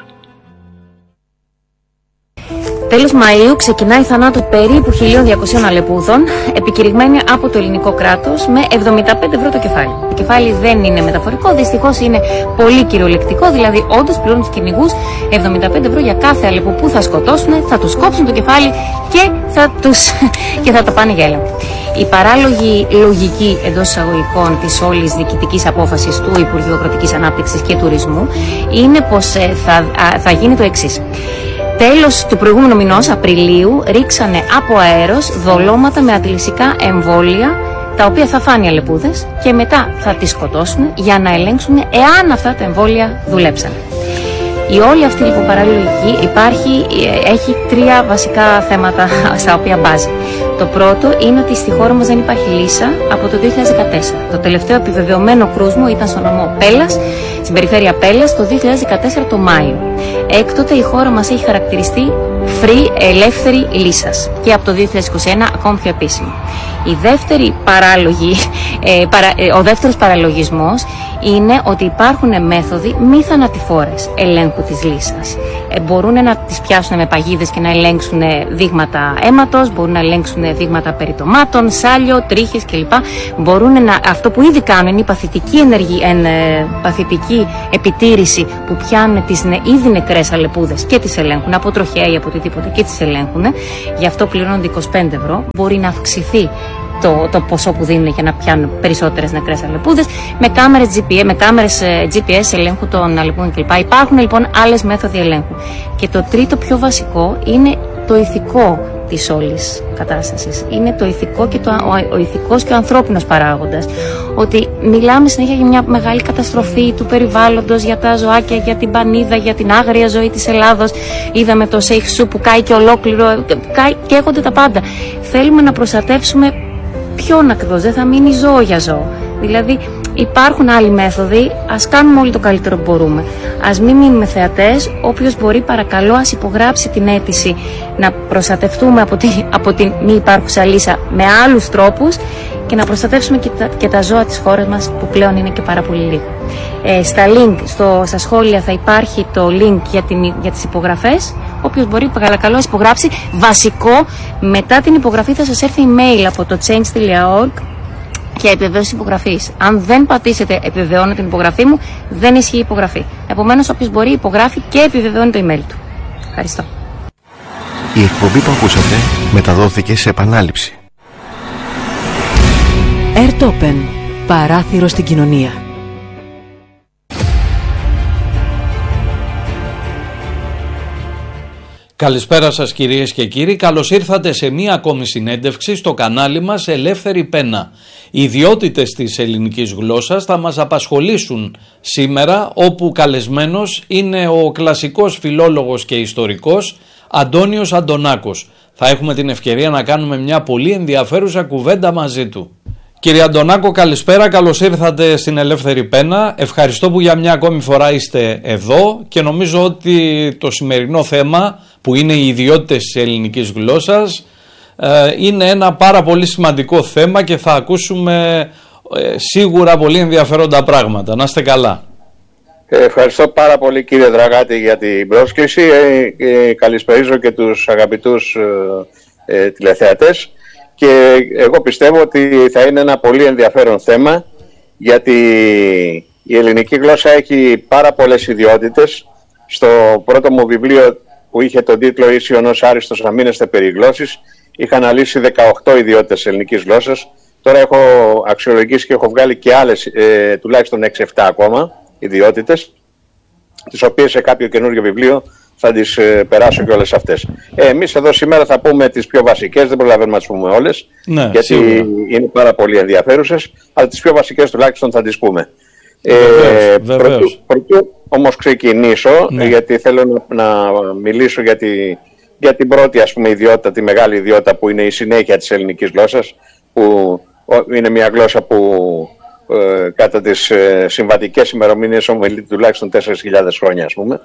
Τέλος Μαΐου ξεκινάει η θανάτου περίπου 1.200 αλεπούδων, επικηρυγμένη από το ελληνικό κράτος με 75 ευρώ το κεφάλι. Το κεφάλι δεν είναι μεταφορικό, δυστυχώς είναι πολύ κυριολεκτικό, δηλαδή όντως πληρώνουν τους κυνηγούς 75 ευρώ για κάθε αλεπού που θα σκοτώσουν, θα τους κόψουν το κεφάλι και θα τα πάνε για έλεγχο. Η παράλογη λογική εντός εισαγωγικών της όλης διοικητικής απόφασης του Υπουργείου Αγροτικής Ανάπτυξης και Τουρισμού είναι πως θα γίνει το εξής. Τέλος του προηγούμενου μηνός, Απριλίου, ρίξανε από αέρος δολώματα με αντιλυσικά εμβόλια, τα οποία θα φάνε οι αλεπούδες και μετά θα τις σκοτώσουν για να ελέγξουν εάν αυτά τα εμβόλια δουλέψανε. Η όλη αυτή λοιπόν παραλογική έχει 3 βασικά θέματα στα οποία μπάζει. Το πρώτο είναι ότι στη χώρα μας δεν υπάρχει λύσα από το 2014. Το τελευταίο επιβεβαιωμένο κρούσμο ήταν στο νομό Πέλλας, στην περιφέρεια Πέλλας, το 2014 το Μάιο. Έκτοτε η χώρα μας έχει χαρακτηριστεί ελεύθερη λύσας και από το 2021 ακόμη πιο επίσημο. Ο δεύτερος παραλογισμός είναι ότι υπάρχουν μέθοδοι μη θανατηφόρες ελέγχου της λύσας. Μπορούν να τις πιάσουν με παγίδες και να ελέγξουν δείγματα αίματος, μπορούν να ελέγξουν δείγματα περιτομάτων, σάλιο, τρίχες κλπ. Αυτό που ήδη κάνουν είναι η παθητική επιτήρηση που πιάνουν τις ήδη νεκρές αλεπούδες και τις ελέγχουν από τροχέα ή από οτιδήποτε και τις ελέγχουν. Γι' αυτό πληρώνονται 25 ευρώ. Μπορεί να αυξηθεί το ποσό που δίνουν για να πιάνουν περισσότερες νεκρές αλεπούδες με κάμερες GPS ελέγχου των αλεπούδων κλπ. Υπάρχουν λοιπόν άλλες μέθοδοι ελέγχου. Και το τρίτο πιο βασικό είναι το ηθικό της όλης κατάστασης. Είναι το ηθικό και ο ηθικός και ο ανθρώπινος παράγοντας. Ότι μιλάμε συνέχεια για μια μεγάλη καταστροφή του περιβάλλοντος, για τα ζωάκια, για την πανίδα, για την άγρια ζωή της Ελλάδος. Είδαμε το Σέιχσου που κάει και ολόκληρο, καίγονται τα πάντα. Θέλουμε να προστατεύσουμε ποιον ακριβώς, δεν θα μείνει ζώο για ζώο. Δηλαδή υπάρχουν άλλοι μέθοδοι, ας κάνουμε όλοι το καλύτερο που μπορούμε. Ας μην μείνουμε θεατές, όποιος μπορεί παρακαλώ ας υπογράψει την αίτηση να προστατευτούμε από την μη υπάρχουσα λύσα με άλλους τρόπους και να προστατεύσουμε και τα ζώα της χώρας μας που πλέον είναι και πάρα πολύ λίγο. Στα σχόλια θα υπάρχει το link για τις υπογραφές. Όποιος μπορεί παρακαλώ ας υπογράψει. Βασικό, μετά την υπογραφή θα σας έρθει email από το change.org και επιβεβαίωση υπογραφής. Αν δεν πατήσετε επιβεβαιώνω την υπογραφή μου, δεν ισχύει η υπογραφή. Επομένως, όποιος μπορεί υπογράφει και επιβεβαιώνει το email του. Ευχαριστώ. Η εκπομπή που ακούσατε μεταδόθηκε σε επανάληψη. Airtopen. Παράθυρο στην κοινωνία. Καλησπέρα σας κυρίες και κύριοι, καλώς ήρθατε σε μία ακόμη συνέντευξη στο κανάλι μας Ελεύθερη Πένα. Οι ιδιότητες της ελληνικής γλώσσας θα μας απασχολήσουν σήμερα, όπου καλεσμένος είναι ο κλασικός φιλόλογος και ιστορικός Αντώνιος Αντωνάκος. Θα έχουμε την ευκαιρία να κάνουμε μια πολύ ενδιαφέρουσα κουβέντα μαζί του. Κύριε Αντωνάκο, καλησπέρα, καλώς ήρθατε στην Ελεύθερη Πένα. Ευχαριστώ που για μια ακόμη φορά είστε εδώ και νομίζω ότι το σημερινό θέμα που είναι οι ιδιότητες της ελληνικής γλώσσας είναι ένα πάρα πολύ σημαντικό θέμα και θα ακούσουμε σίγουρα πολύ ενδιαφέροντα πράγματα. Να είστε καλά. Ευχαριστώ πάρα πολύ κύριε Δραγάτη για την πρόσκληση. Καλησπερίζω και τους αγαπητούς τηλεθεατές. Και εγώ πιστεύω ότι θα είναι ένα πολύ ενδιαφέρον θέμα, γιατί η ελληνική γλώσσα έχει πάρα πολλές ιδιότητες. Στο πρώτο μου βιβλίο που είχε τον τίτλο «Ίσιονος άριστος να μείνεστε περί γλώσσης», είχα αναλύσει 18 ιδιότητες ελληνικής γλώσσας. Τώρα έχω αξιολογήσει και έχω βγάλει και άλλες, τουλάχιστον 6-7 ακόμα ιδιότητες, τις οποίες σε κάποιο καινούριο βιβλίο θα τις περάσω και όλες αυτές. Εμείς εδώ σήμερα θα πούμε τις πιο βασικές, δεν προλαβαίνουμε να τις πούμε όλες, ναι, γιατί σίγουρα είναι πάρα πολύ ενδιαφέρουσες, αλλά τις πιο βασικές τουλάχιστον θα τις πούμε. Πρωτού όμως ξεκινήσω, ναι, γιατί θέλω να μιλήσω για την πρώτη ιδιότητα, τη μεγάλη ιδιότητα που είναι η συνέχεια της ελληνικής γλώσσας, που είναι μια γλώσσα που κατά τις συμβατικές ημερομηνίες ομιλείται τουλάχιστον 4.000 χρόνια ας πούμε.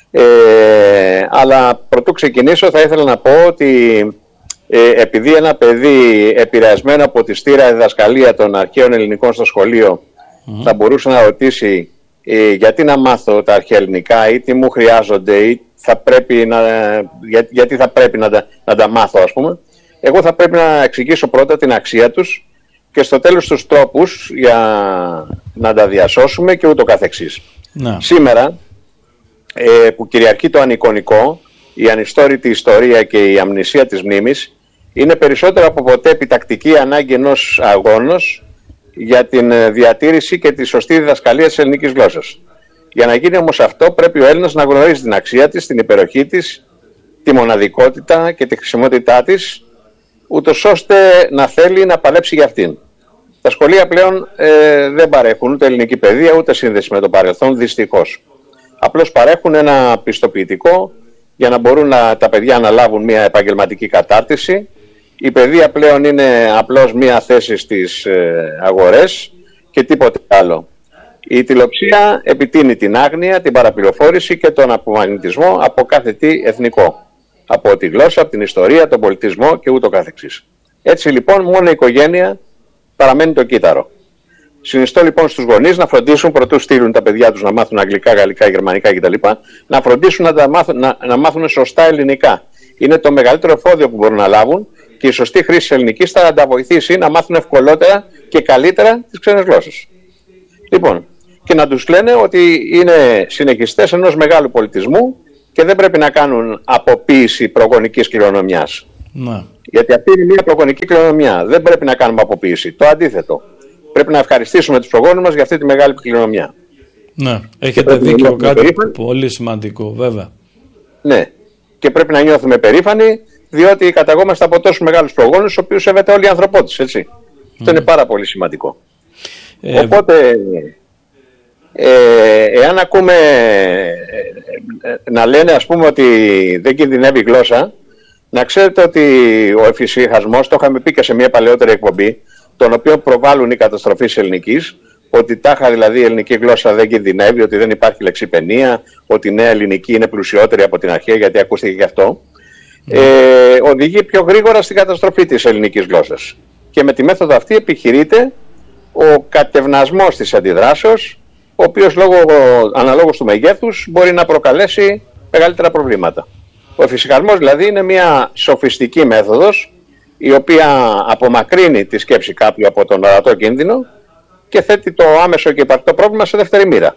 Αλλά πρωτού ξεκινήσω θα ήθελα να πω ότι επειδή ένα παιδί επηρεασμένο από τη στήρα διδασκαλία των αρχαίων ελληνικών στο σχολείο θα μπορούσε να ρωτήσει γιατί να μάθω τα αρχαία ελληνικά ή τι μου χρειάζονται ή γιατί θα πρέπει να τα μάθω ας πούμε, εγώ θα πρέπει να εξηγήσω πρώτα την αξία τους και στο τέλος τους τρόπους για να τα διασώσουμε και ούτω καθεξής. Ναι. Σήμερα που κυριαρχεί το ανεικονικό, η ανιστόρητη ιστορία και η αμνησία της μνήμης, είναι περισσότερο από ποτέ επιτακτική ανάγκη ενός αγώνος για την διατήρηση και τη σωστή διδασκαλία της ελληνικής γλώσσας. Για να γίνει όμως αυτό πρέπει ο Έλληνας να γνωρίζει την αξία της, την υπεροχή της, τη μοναδικότητα και τη χρησιμότητά της, ούτως ώστε να θέλει να παλέψει για αυτήν. Τα σχολεία πλέον δεν παρέχουν ούτε ελληνική παιδεία ούτε σύνδεση με το παρελθόν, δυστυχώς. Απλώς παρέχουν ένα πιστοποιητικό για να μπορούν τα παιδιά να λάβουν μια επαγγελματική κατάρτιση. Η παιδεία πλέον είναι απλώς μια θέση στις αγορές και τίποτε άλλο. Η τηλεοψία επιτείνει την άγνοια, την παραπληροφόρηση και τον απομαγνητισμό από κάθε τι εθνικό. Από τη γλώσσα, από την ιστορία, τον πολιτισμό και ούτω καθεξής. Έτσι λοιπόν μόνο η οικογένεια παραμένει το κύτταρο. Συνιστώ λοιπόν στους γονείς να φροντίσουν, πρωτού στείλουν τα παιδιά τους να μάθουν αγγλικά, γαλλικά, γερμανικά κτλ., να φροντίσουν να μάθουν σωστά ελληνικά. Είναι το μεγαλύτερο εφόδιο που μπορούν να λάβουν και η σωστή χρήση της ελληνικής θα τα βοηθήσει να μάθουν ευκολότερα και καλύτερα τις ξένες γλώσσες. Λοιπόν, και να τους λένε ότι είναι συνεχιστές ενός μεγάλου πολιτισμού και δεν πρέπει να κάνουν αποποίηση προγονικής κληρονομιάς. Ναι. Γιατί αυτή είναι μια προγονική κληρονομιά. Δεν πρέπει να κάνουμε αποποίηση. Το αντίθετο. Πρέπει να ευχαριστήσουμε τους προγόνους μας για αυτή τη μεγάλη κληρονομιά. Ναι, έχετε δίκιο, κάτι πολύ σημαντικό, βέβαια. Ναι, και πρέπει να νιώθουμε περήφανοι, διότι καταγόμαστε από τόσους μεγάλους προγόνους, τους οποίους σέβεται όλη η ανθρωπότης, έτσι. Αυτό είναι πάρα πολύ σημαντικό. Οπότε, εάν ακούμε να λένε, ας πούμε, ότι δεν κινδυνεύει η γλώσσα, να ξέρετε ότι ο εφησυχασμός, το είχαμε πει και σε μια παλαιότερη εκπομπή, τον οποίο προβάλλουν οι καταστροφείς ελληνικής, ότι τάχα δηλαδή η ελληνική γλώσσα δεν κινδυνεύει, ότι δεν υπάρχει λεξιπαινία, ότι η νέα ελληνική είναι πλουσιότερη από την αρχαία, γιατί ακούστηκε και αυτό, οδηγεί πιο γρήγορα στην καταστροφή της ελληνικής γλώσσας. Και με τη μέθοδο αυτή επιχειρείται ο κατευνασμός της αντιδράσεως, ο οποίος αναλόγως του μεγέθους μπορεί να προκαλέσει μεγαλύτερα προβλήματα. Ο εφησυχασμός δηλαδή είναι μια σοφιστική μέθοδος, η οποία απομακρύνει τη σκέψη κάποιου από τον ορατό κίνδυνο και θέτει το άμεσο και υπαρκτό πρόβλημα σε δεύτερη μοίρα.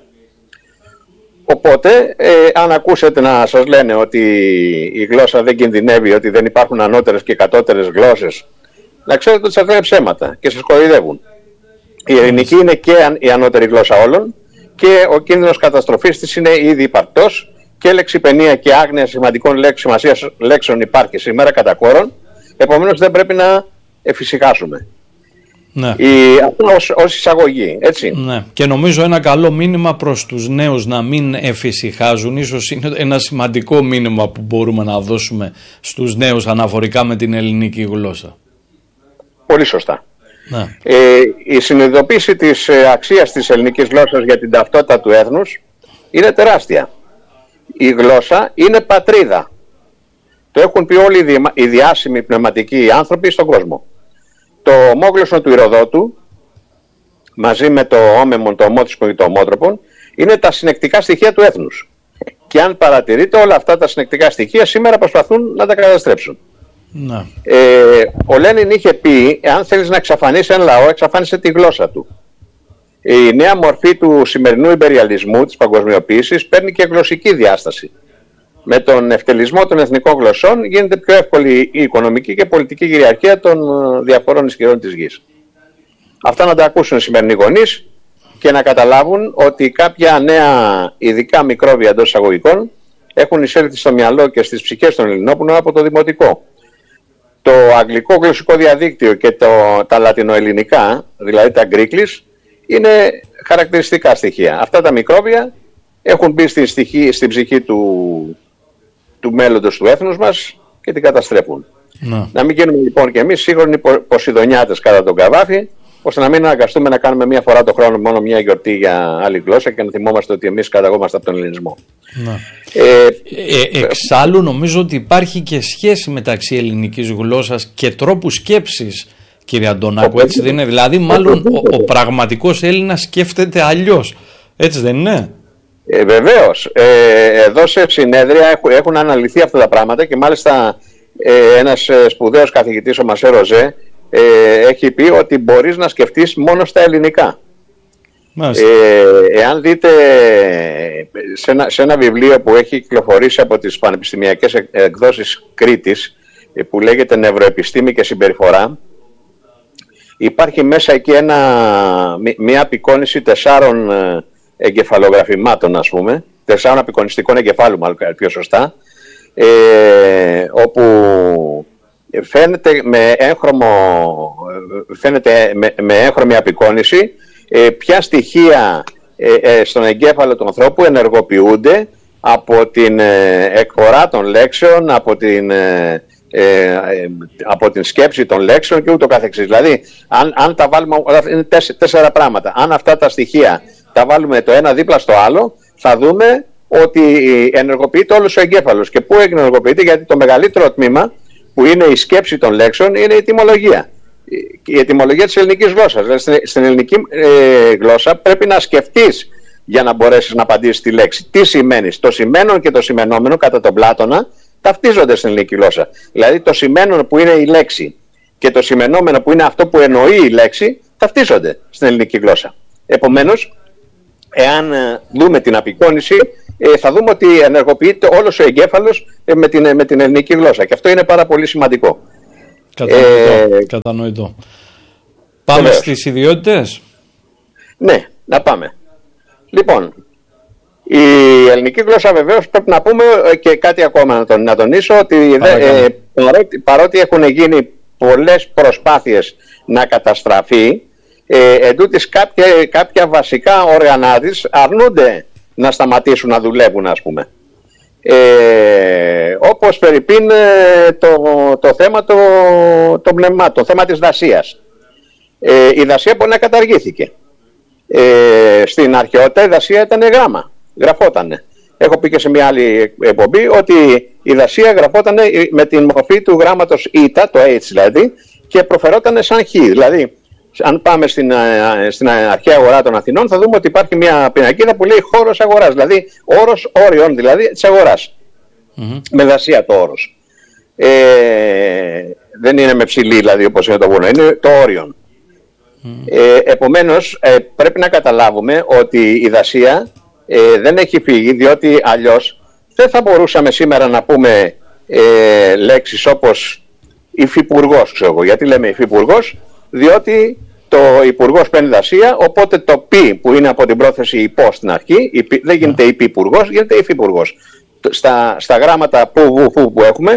Οπότε, αν ακούσετε να σας λένε ότι η γλώσσα δεν κινδυνεύει, ότι δεν υπάρχουν ανώτερες και κατώτερες γλώσσες, να ξέρετε ότι σας λένε ψέματα και σας κοροϊδεύουν. Η ελληνική είναι και η ανώτερη γλώσσα όλων και ο κίνδυνος καταστροφής της είναι ήδη υπαρκτός και λεξιπαινία και άγνοια σημαντικών σημασίας λέξεων υπάρχει σήμερα κατά κόρον. Επομένως δεν πρέπει να εφησυχάσουμε. Ναι. Αυτό ως εισαγωγή, έτσι. Ναι. Και νομίζω ένα καλό μήνυμα προς τους νέους να μην εφησυχάζουν, ίσως είναι ένα σημαντικό μήνυμα που μπορούμε να δώσουμε στους νέους αναφορικά με την ελληνική γλώσσα. Πολύ σωστά. Ναι. Η συνειδητοποίηση της αξίας της ελληνικής γλώσσας για την ταυτότητα του έθνους είναι τεράστια. Η γλώσσα είναι πατρίδα. Το έχουν πει όλοι οι διάσημοι πνευματικοί άνθρωποι στον κόσμο. Το ομόγλωσσο του Ηροδότου, μαζί με το όμαιμον, το ομόθυσμο και το ομότροπον, είναι τα συνεκτικά στοιχεία του έθνους. Και αν παρατηρείτε, όλα αυτά τα συνεκτικά στοιχεία σήμερα προσπαθούν να τα καταστρέψουν. Να. Ο Λένιν είχε πει, εάν θέλεις να εξαφανίσει ένα λαό, εξαφάνισε τη γλώσσα του. Η νέα μορφή του σημερινού ιμπεριαλισμού, της παγκοσμιοποίησης, παίρνει και γλωσσική διάσταση. Με τον ευτελισμό των εθνικών γλωσσών γίνεται πιο εύκολη η οικονομική και πολιτική κυριαρχία των διαφόρων ισχυρών της γης. Αυτά να τα ακούσουν οι σημερινοί γονείς και να καταλάβουν ότι κάποια νέα ειδικά μικρόβια εντός εισαγωγικών έχουν εισέλθει στο μυαλό και στις ψυχές των Ελληνόπουλων από το δημοτικό. Το αγγλικό γλωσσικό διαδίκτυο και τα λατινοελληνικά, δηλαδή τα γκρίκλις, είναι χαρακτηριστικά στοιχεία. Αυτά τα μικρόβια έχουν μπει στην ψυχή του μέλλοντος του έθνους μας και την καταστρέφουν. Να μην γίνουμε λοιπόν και εμείς σύγχρονοι ποσειδονιάτες κατά τον Καβάφη, ώστε να μην αναγκαστούμε να κάνουμε μία φορά το χρόνο μόνο μία γιορτή για άλλη γλώσσα και να θυμόμαστε ότι εμείς καταγόμαστε από τον ελληνισμό. Εξάλλου νομίζω ότι υπάρχει και σχέση μεταξύ ελληνικής γλώσσας και τρόπου σκέψης, κύριε Αντωνάκου, έτσι δεν είναι? Δηλαδή μάλλον ο πραγματικός Έλληνας σκέφτεται αλλιώς, έτσι δεν είναι? Βεβαίως. Εδώ σε συνέδρια έχουν αναλυθεί αυτά τα πράγματα και μάλιστα ένας σπουδαίος καθηγητής, ο Μασέ Ροζέ, έχει πει ότι μπορείς να σκεφτείς μόνο στα ελληνικά. Εάν δείτε σε ένα βιβλίο που έχει κυκλοφορήσει από τις πανεπιστημιακές εκδόσεις Κρήτης, που λέγεται «Νευροεπιστήμη και συμπεριφορά», υπάρχει μέσα εκεί μια απεικόνιση 4 εγκεφαλογραφημάτων, ας πούμε, 4 απεικονιστικών εγκεφάλου, μάλλον πιο σωστά, όπου φαίνεται με έγχρωμη απεικόνιση ποια στοιχεία στον εγκέφαλο του ανθρώπου ενεργοποιούνται από την εκχωρά των λέξεων, από την σκέψη των λέξεων και ούτω καθεξής. Δηλαδή, αν τα βάλουμε, είναι 4 πράγματα. Αν αυτά τα στοιχεία τα βάλουμε το ένα δίπλα στο άλλο, θα δούμε ότι ενεργοποιείται όλος ο εγκέφαλος. Και πού ενεργοποιείται? Γιατί το μεγαλύτερο τμήμα, που είναι η σκέψη των λέξεων, είναι η τιμολογία. η ετυμολογία της ελληνικής γλώσσας. Δηλαδή, στην ελληνική γλώσσα πρέπει να σκεφτείς για να μπορέσεις να απαντήσεις τη λέξη. Τι σημαίνει? Το σημαίνον και το σημενόμενο κατά τον Πλάτωνα ταυτίζονται στην ελληνική γλώσσα. Δηλαδή το σημαίνον που είναι η λέξη και το σημενόμενο που είναι αυτό που εννοεί η λέξη ταυτίζονται στην ελληνική γλώσσα. Επομένως, εάν δούμε την απεικόνηση, θα δούμε ότι ενεργοποιείται όλος ο εγκέφαλος με την ελληνική γλώσσα. Και αυτό είναι πάρα πολύ σημαντικό. Κατανοητό. Πάμε στις ιδιότητες. Ναι, να πάμε. Λοιπόν, η ελληνική γλώσσα βεβαίως πρέπει να πούμε και κάτι ακόμα να τονίσω, ότι παρότι έχουν γίνει πολλές προσπάθειες να καταστραφεί, εντούτοις κάποια βασικά όργανα της αρνούνται να σταματήσουν να δουλεύουν, ας πούμε. Όπως φερειπίν το θέμα των πνευμάτων, το θέμα της δασίας. Η δασία μπορεί να καταργήθηκε. Στην αρχαιότητα η δασία ήταν γράμμα, γραφότανε. Έχω πει και σε μια άλλη εκπομπή ότι η δασία γραφότανε με την μορφή του γράμματος ήτα, το H δηλαδή, και προφερότανε σαν Χ. Δηλαδή, αν πάμε στην αρχαία αγορά των Αθηνών, θα δούμε ότι υπάρχει μια πινακίδα που λέει χώρος αγοράς, δηλαδή όρος όριον, δηλαδή της αγοράς. Με δασία το όρος. Δεν είναι με ψηλή, δηλαδή, όπως είναι το βουνό, είναι το όριον. Επομένως, πρέπει να καταλάβουμε ότι η δασία δεν έχει φύγει, διότι αλλιώς δεν θα μπορούσαμε σήμερα να πούμε λέξεις όπως υφυπουργός, ξέρω εγώ. Γιατί λέμε υφυπουργός? Διότι το υπουργός παίρνει δασία, οπότε το πι που είναι από την πρόθεση υπό στην αρχή, δεν γίνεται υπουργός, γίνεται υφυπουργός. Στα γράμματα που έχουμε,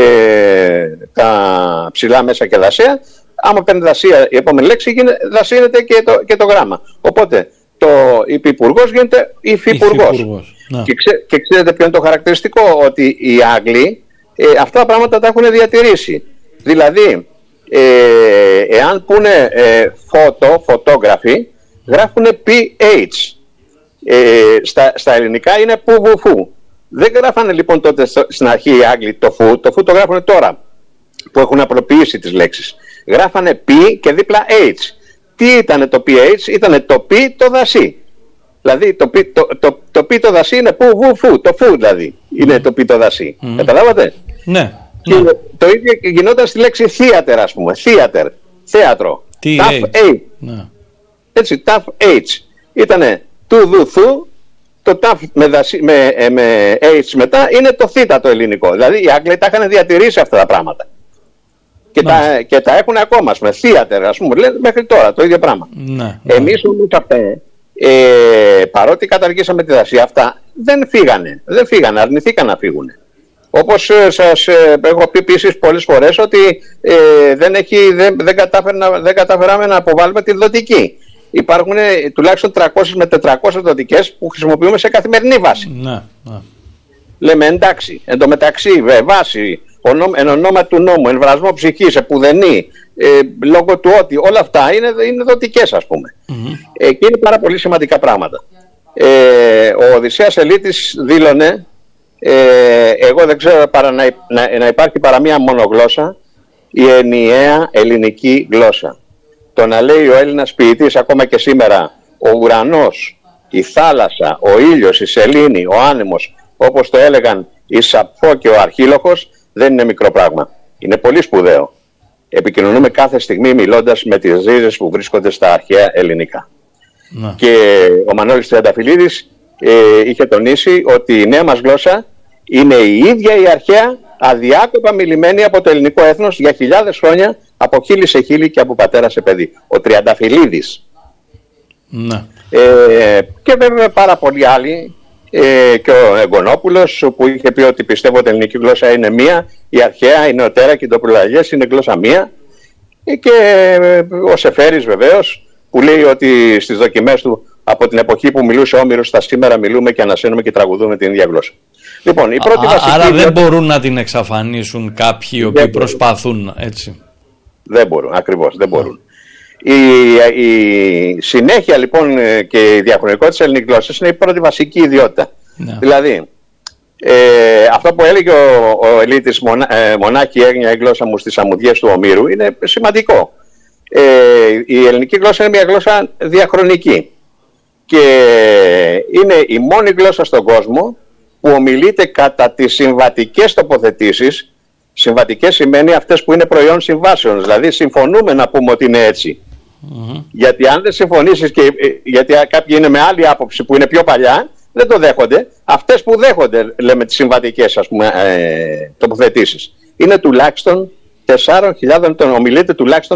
τα ψηλά, μέσα και δασία, άμα παίρνει δασία η επόμενη λέξη, δασύνεται και το γράμμα. Οπότε το υπουργός γίνεται υφυπουργός. Και ξέρετε ποιο είναι το χαρακτηριστικό? Ότι οι Άγγλοι αυτά τα πράγματα τα έχουν διατηρήσει. Δηλαδή, εάν πούνε φωτόγραφοι, γράφουν PH. Στα ελληνικά είναι πουβουφού. Δεν γράφανε λοιπόν τότε στην αρχή οι Άγγλοι το φου το γράφουν τώρα που έχουν απλοποιήσει τις λέξεις. Γράφανε P και δίπλα H. Τι ήτανε το PH? Ήτανε το P το δασί. Δηλαδή το P το δασί είναι πουβουφού, το φου δηλαδή είναι το P το δασί. Καταλάβατε? Ναι. Και το ίδιο γινόταν στη λέξη theater, ας πούμε. Theater, θέατρο. Ταφ H. Έτσι, ταφ H. Ήτανε του δου θου, το ταφ με H μετά είναι το θήτα το ελληνικό. Δηλαδή οι Άγγλοι τα είχαν διατηρήσει αυτά τα πράγματα. Και τα έχουν ακόμα, με theater, ας πούμε, λένε μέχρι τώρα το ίδιο πράγμα. Εμείς όμως παρότι καταργήσαμε τη δασία, αυτά δεν φύγανε, αρνηθήκαν να φύγουν. Όπως σας έχω πει επίσης πολλές φορές ότι δεν καταφέραμε να αποβάλουμε τη δοτική. Υπάρχουν τουλάχιστον 300 με 400 δοτικές που χρησιμοποιούμε σε καθημερινή βάση. Λέμε εντάξει, εν τω μεταξύ βάση, εν ονόμα του νόμου, εμβρασμό ψυχής, επουδενή, λόγω του ότι όλα αυτά είναι δοτικές, ας πούμε. Και είναι πάρα πολύ σημαντικά πράγματα. Ο Οδυσσέας Ελίτης δήλωνε, εγώ δεν ξέρω παρά να υπάρχει παρά μία μόνο γλώσσα, η ενιαία ελληνική γλώσσα. Το να λέει ο Έλληνας ποιητής ακόμα και σήμερα, ο ουρανός, η θάλασσα, ο ήλιος, η σελήνη, ο άνεμος, όπως το έλεγαν η Σαπφό και ο Αρχίλοχος, δεν είναι μικρό πράγμα. Είναι πολύ σπουδαίο. Επικοινωνούμε κάθε στιγμή μιλώντας με τις ρίζες που βρίσκονται στα αρχαία ελληνικά. Και ο Μανώλης Τριανταφυλλίδης είχε τονίσει ότι η νέα μας γλώσσα είναι η ίδια η αρχαία, αδιάκοπα μιλημένη από το ελληνικό έθνος για χιλιάδες χρόνια, από χείλη σε χείλη και από πατέρα σε παιδί. Ο Τριανταφυλλίδης. Και βέβαια πάρα πολλοί άλλοι, και ο Εγκονόπουλος που είχε πει ότι πιστεύω ότι η ελληνική γλώσσα είναι μία, η αρχαία, η νεωτέρα και οι τοπουλαγές είναι γλώσσα μία, και ο Σεφέρης βεβαίως που λέει ότι στις δοκιμές του από την εποχή που μιλούσε ο Όμηρος στα σήμερα μιλούμε και ανασένουμε και τραγουδούμε την ίδια γλώσσα. Λοιπόν, η πρώτη άρα δεν μπορούν να την εξαφανίσουν κάποιοι οι οποίοι προσπαθούν, έτσι? Δεν μπορούν, ακριβώς, δεν μπορούν. Η συνέχεια λοιπόν και η διαχρονικότητα της ελληνικής γλώσσας είναι η πρώτη βασική ιδιότητα. Δηλαδή, αυτό που έλεγε ο Ελίτης, μονάχη έγνοια η γλώσσα μου στις αμμουδιές του Ομήρου, είναι σημαντικό. Η ελληνική γλώσσα είναι μια γλώσσα διαχρονική και είναι η μόνη γλώσσα στον κόσμο που ομιλείται κατά τις συμβατικές τοποθετήσεις. Συμβατικές σημαίνει αυτές που είναι προϊόν συμβάσεων, δηλαδή συμφωνούμε να πούμε ότι είναι έτσι. Γιατί αν δεν συμφωνήσεις, γιατί κάποιοι είναι με άλλη άποψη που είναι πιο παλιά, δεν το δέχονται. Αυτές που δέχονται, λέμε τις συμβατικές τοποθετήσεις, είναι τουλάχιστον 4.000, ομιλείται τουλάχιστον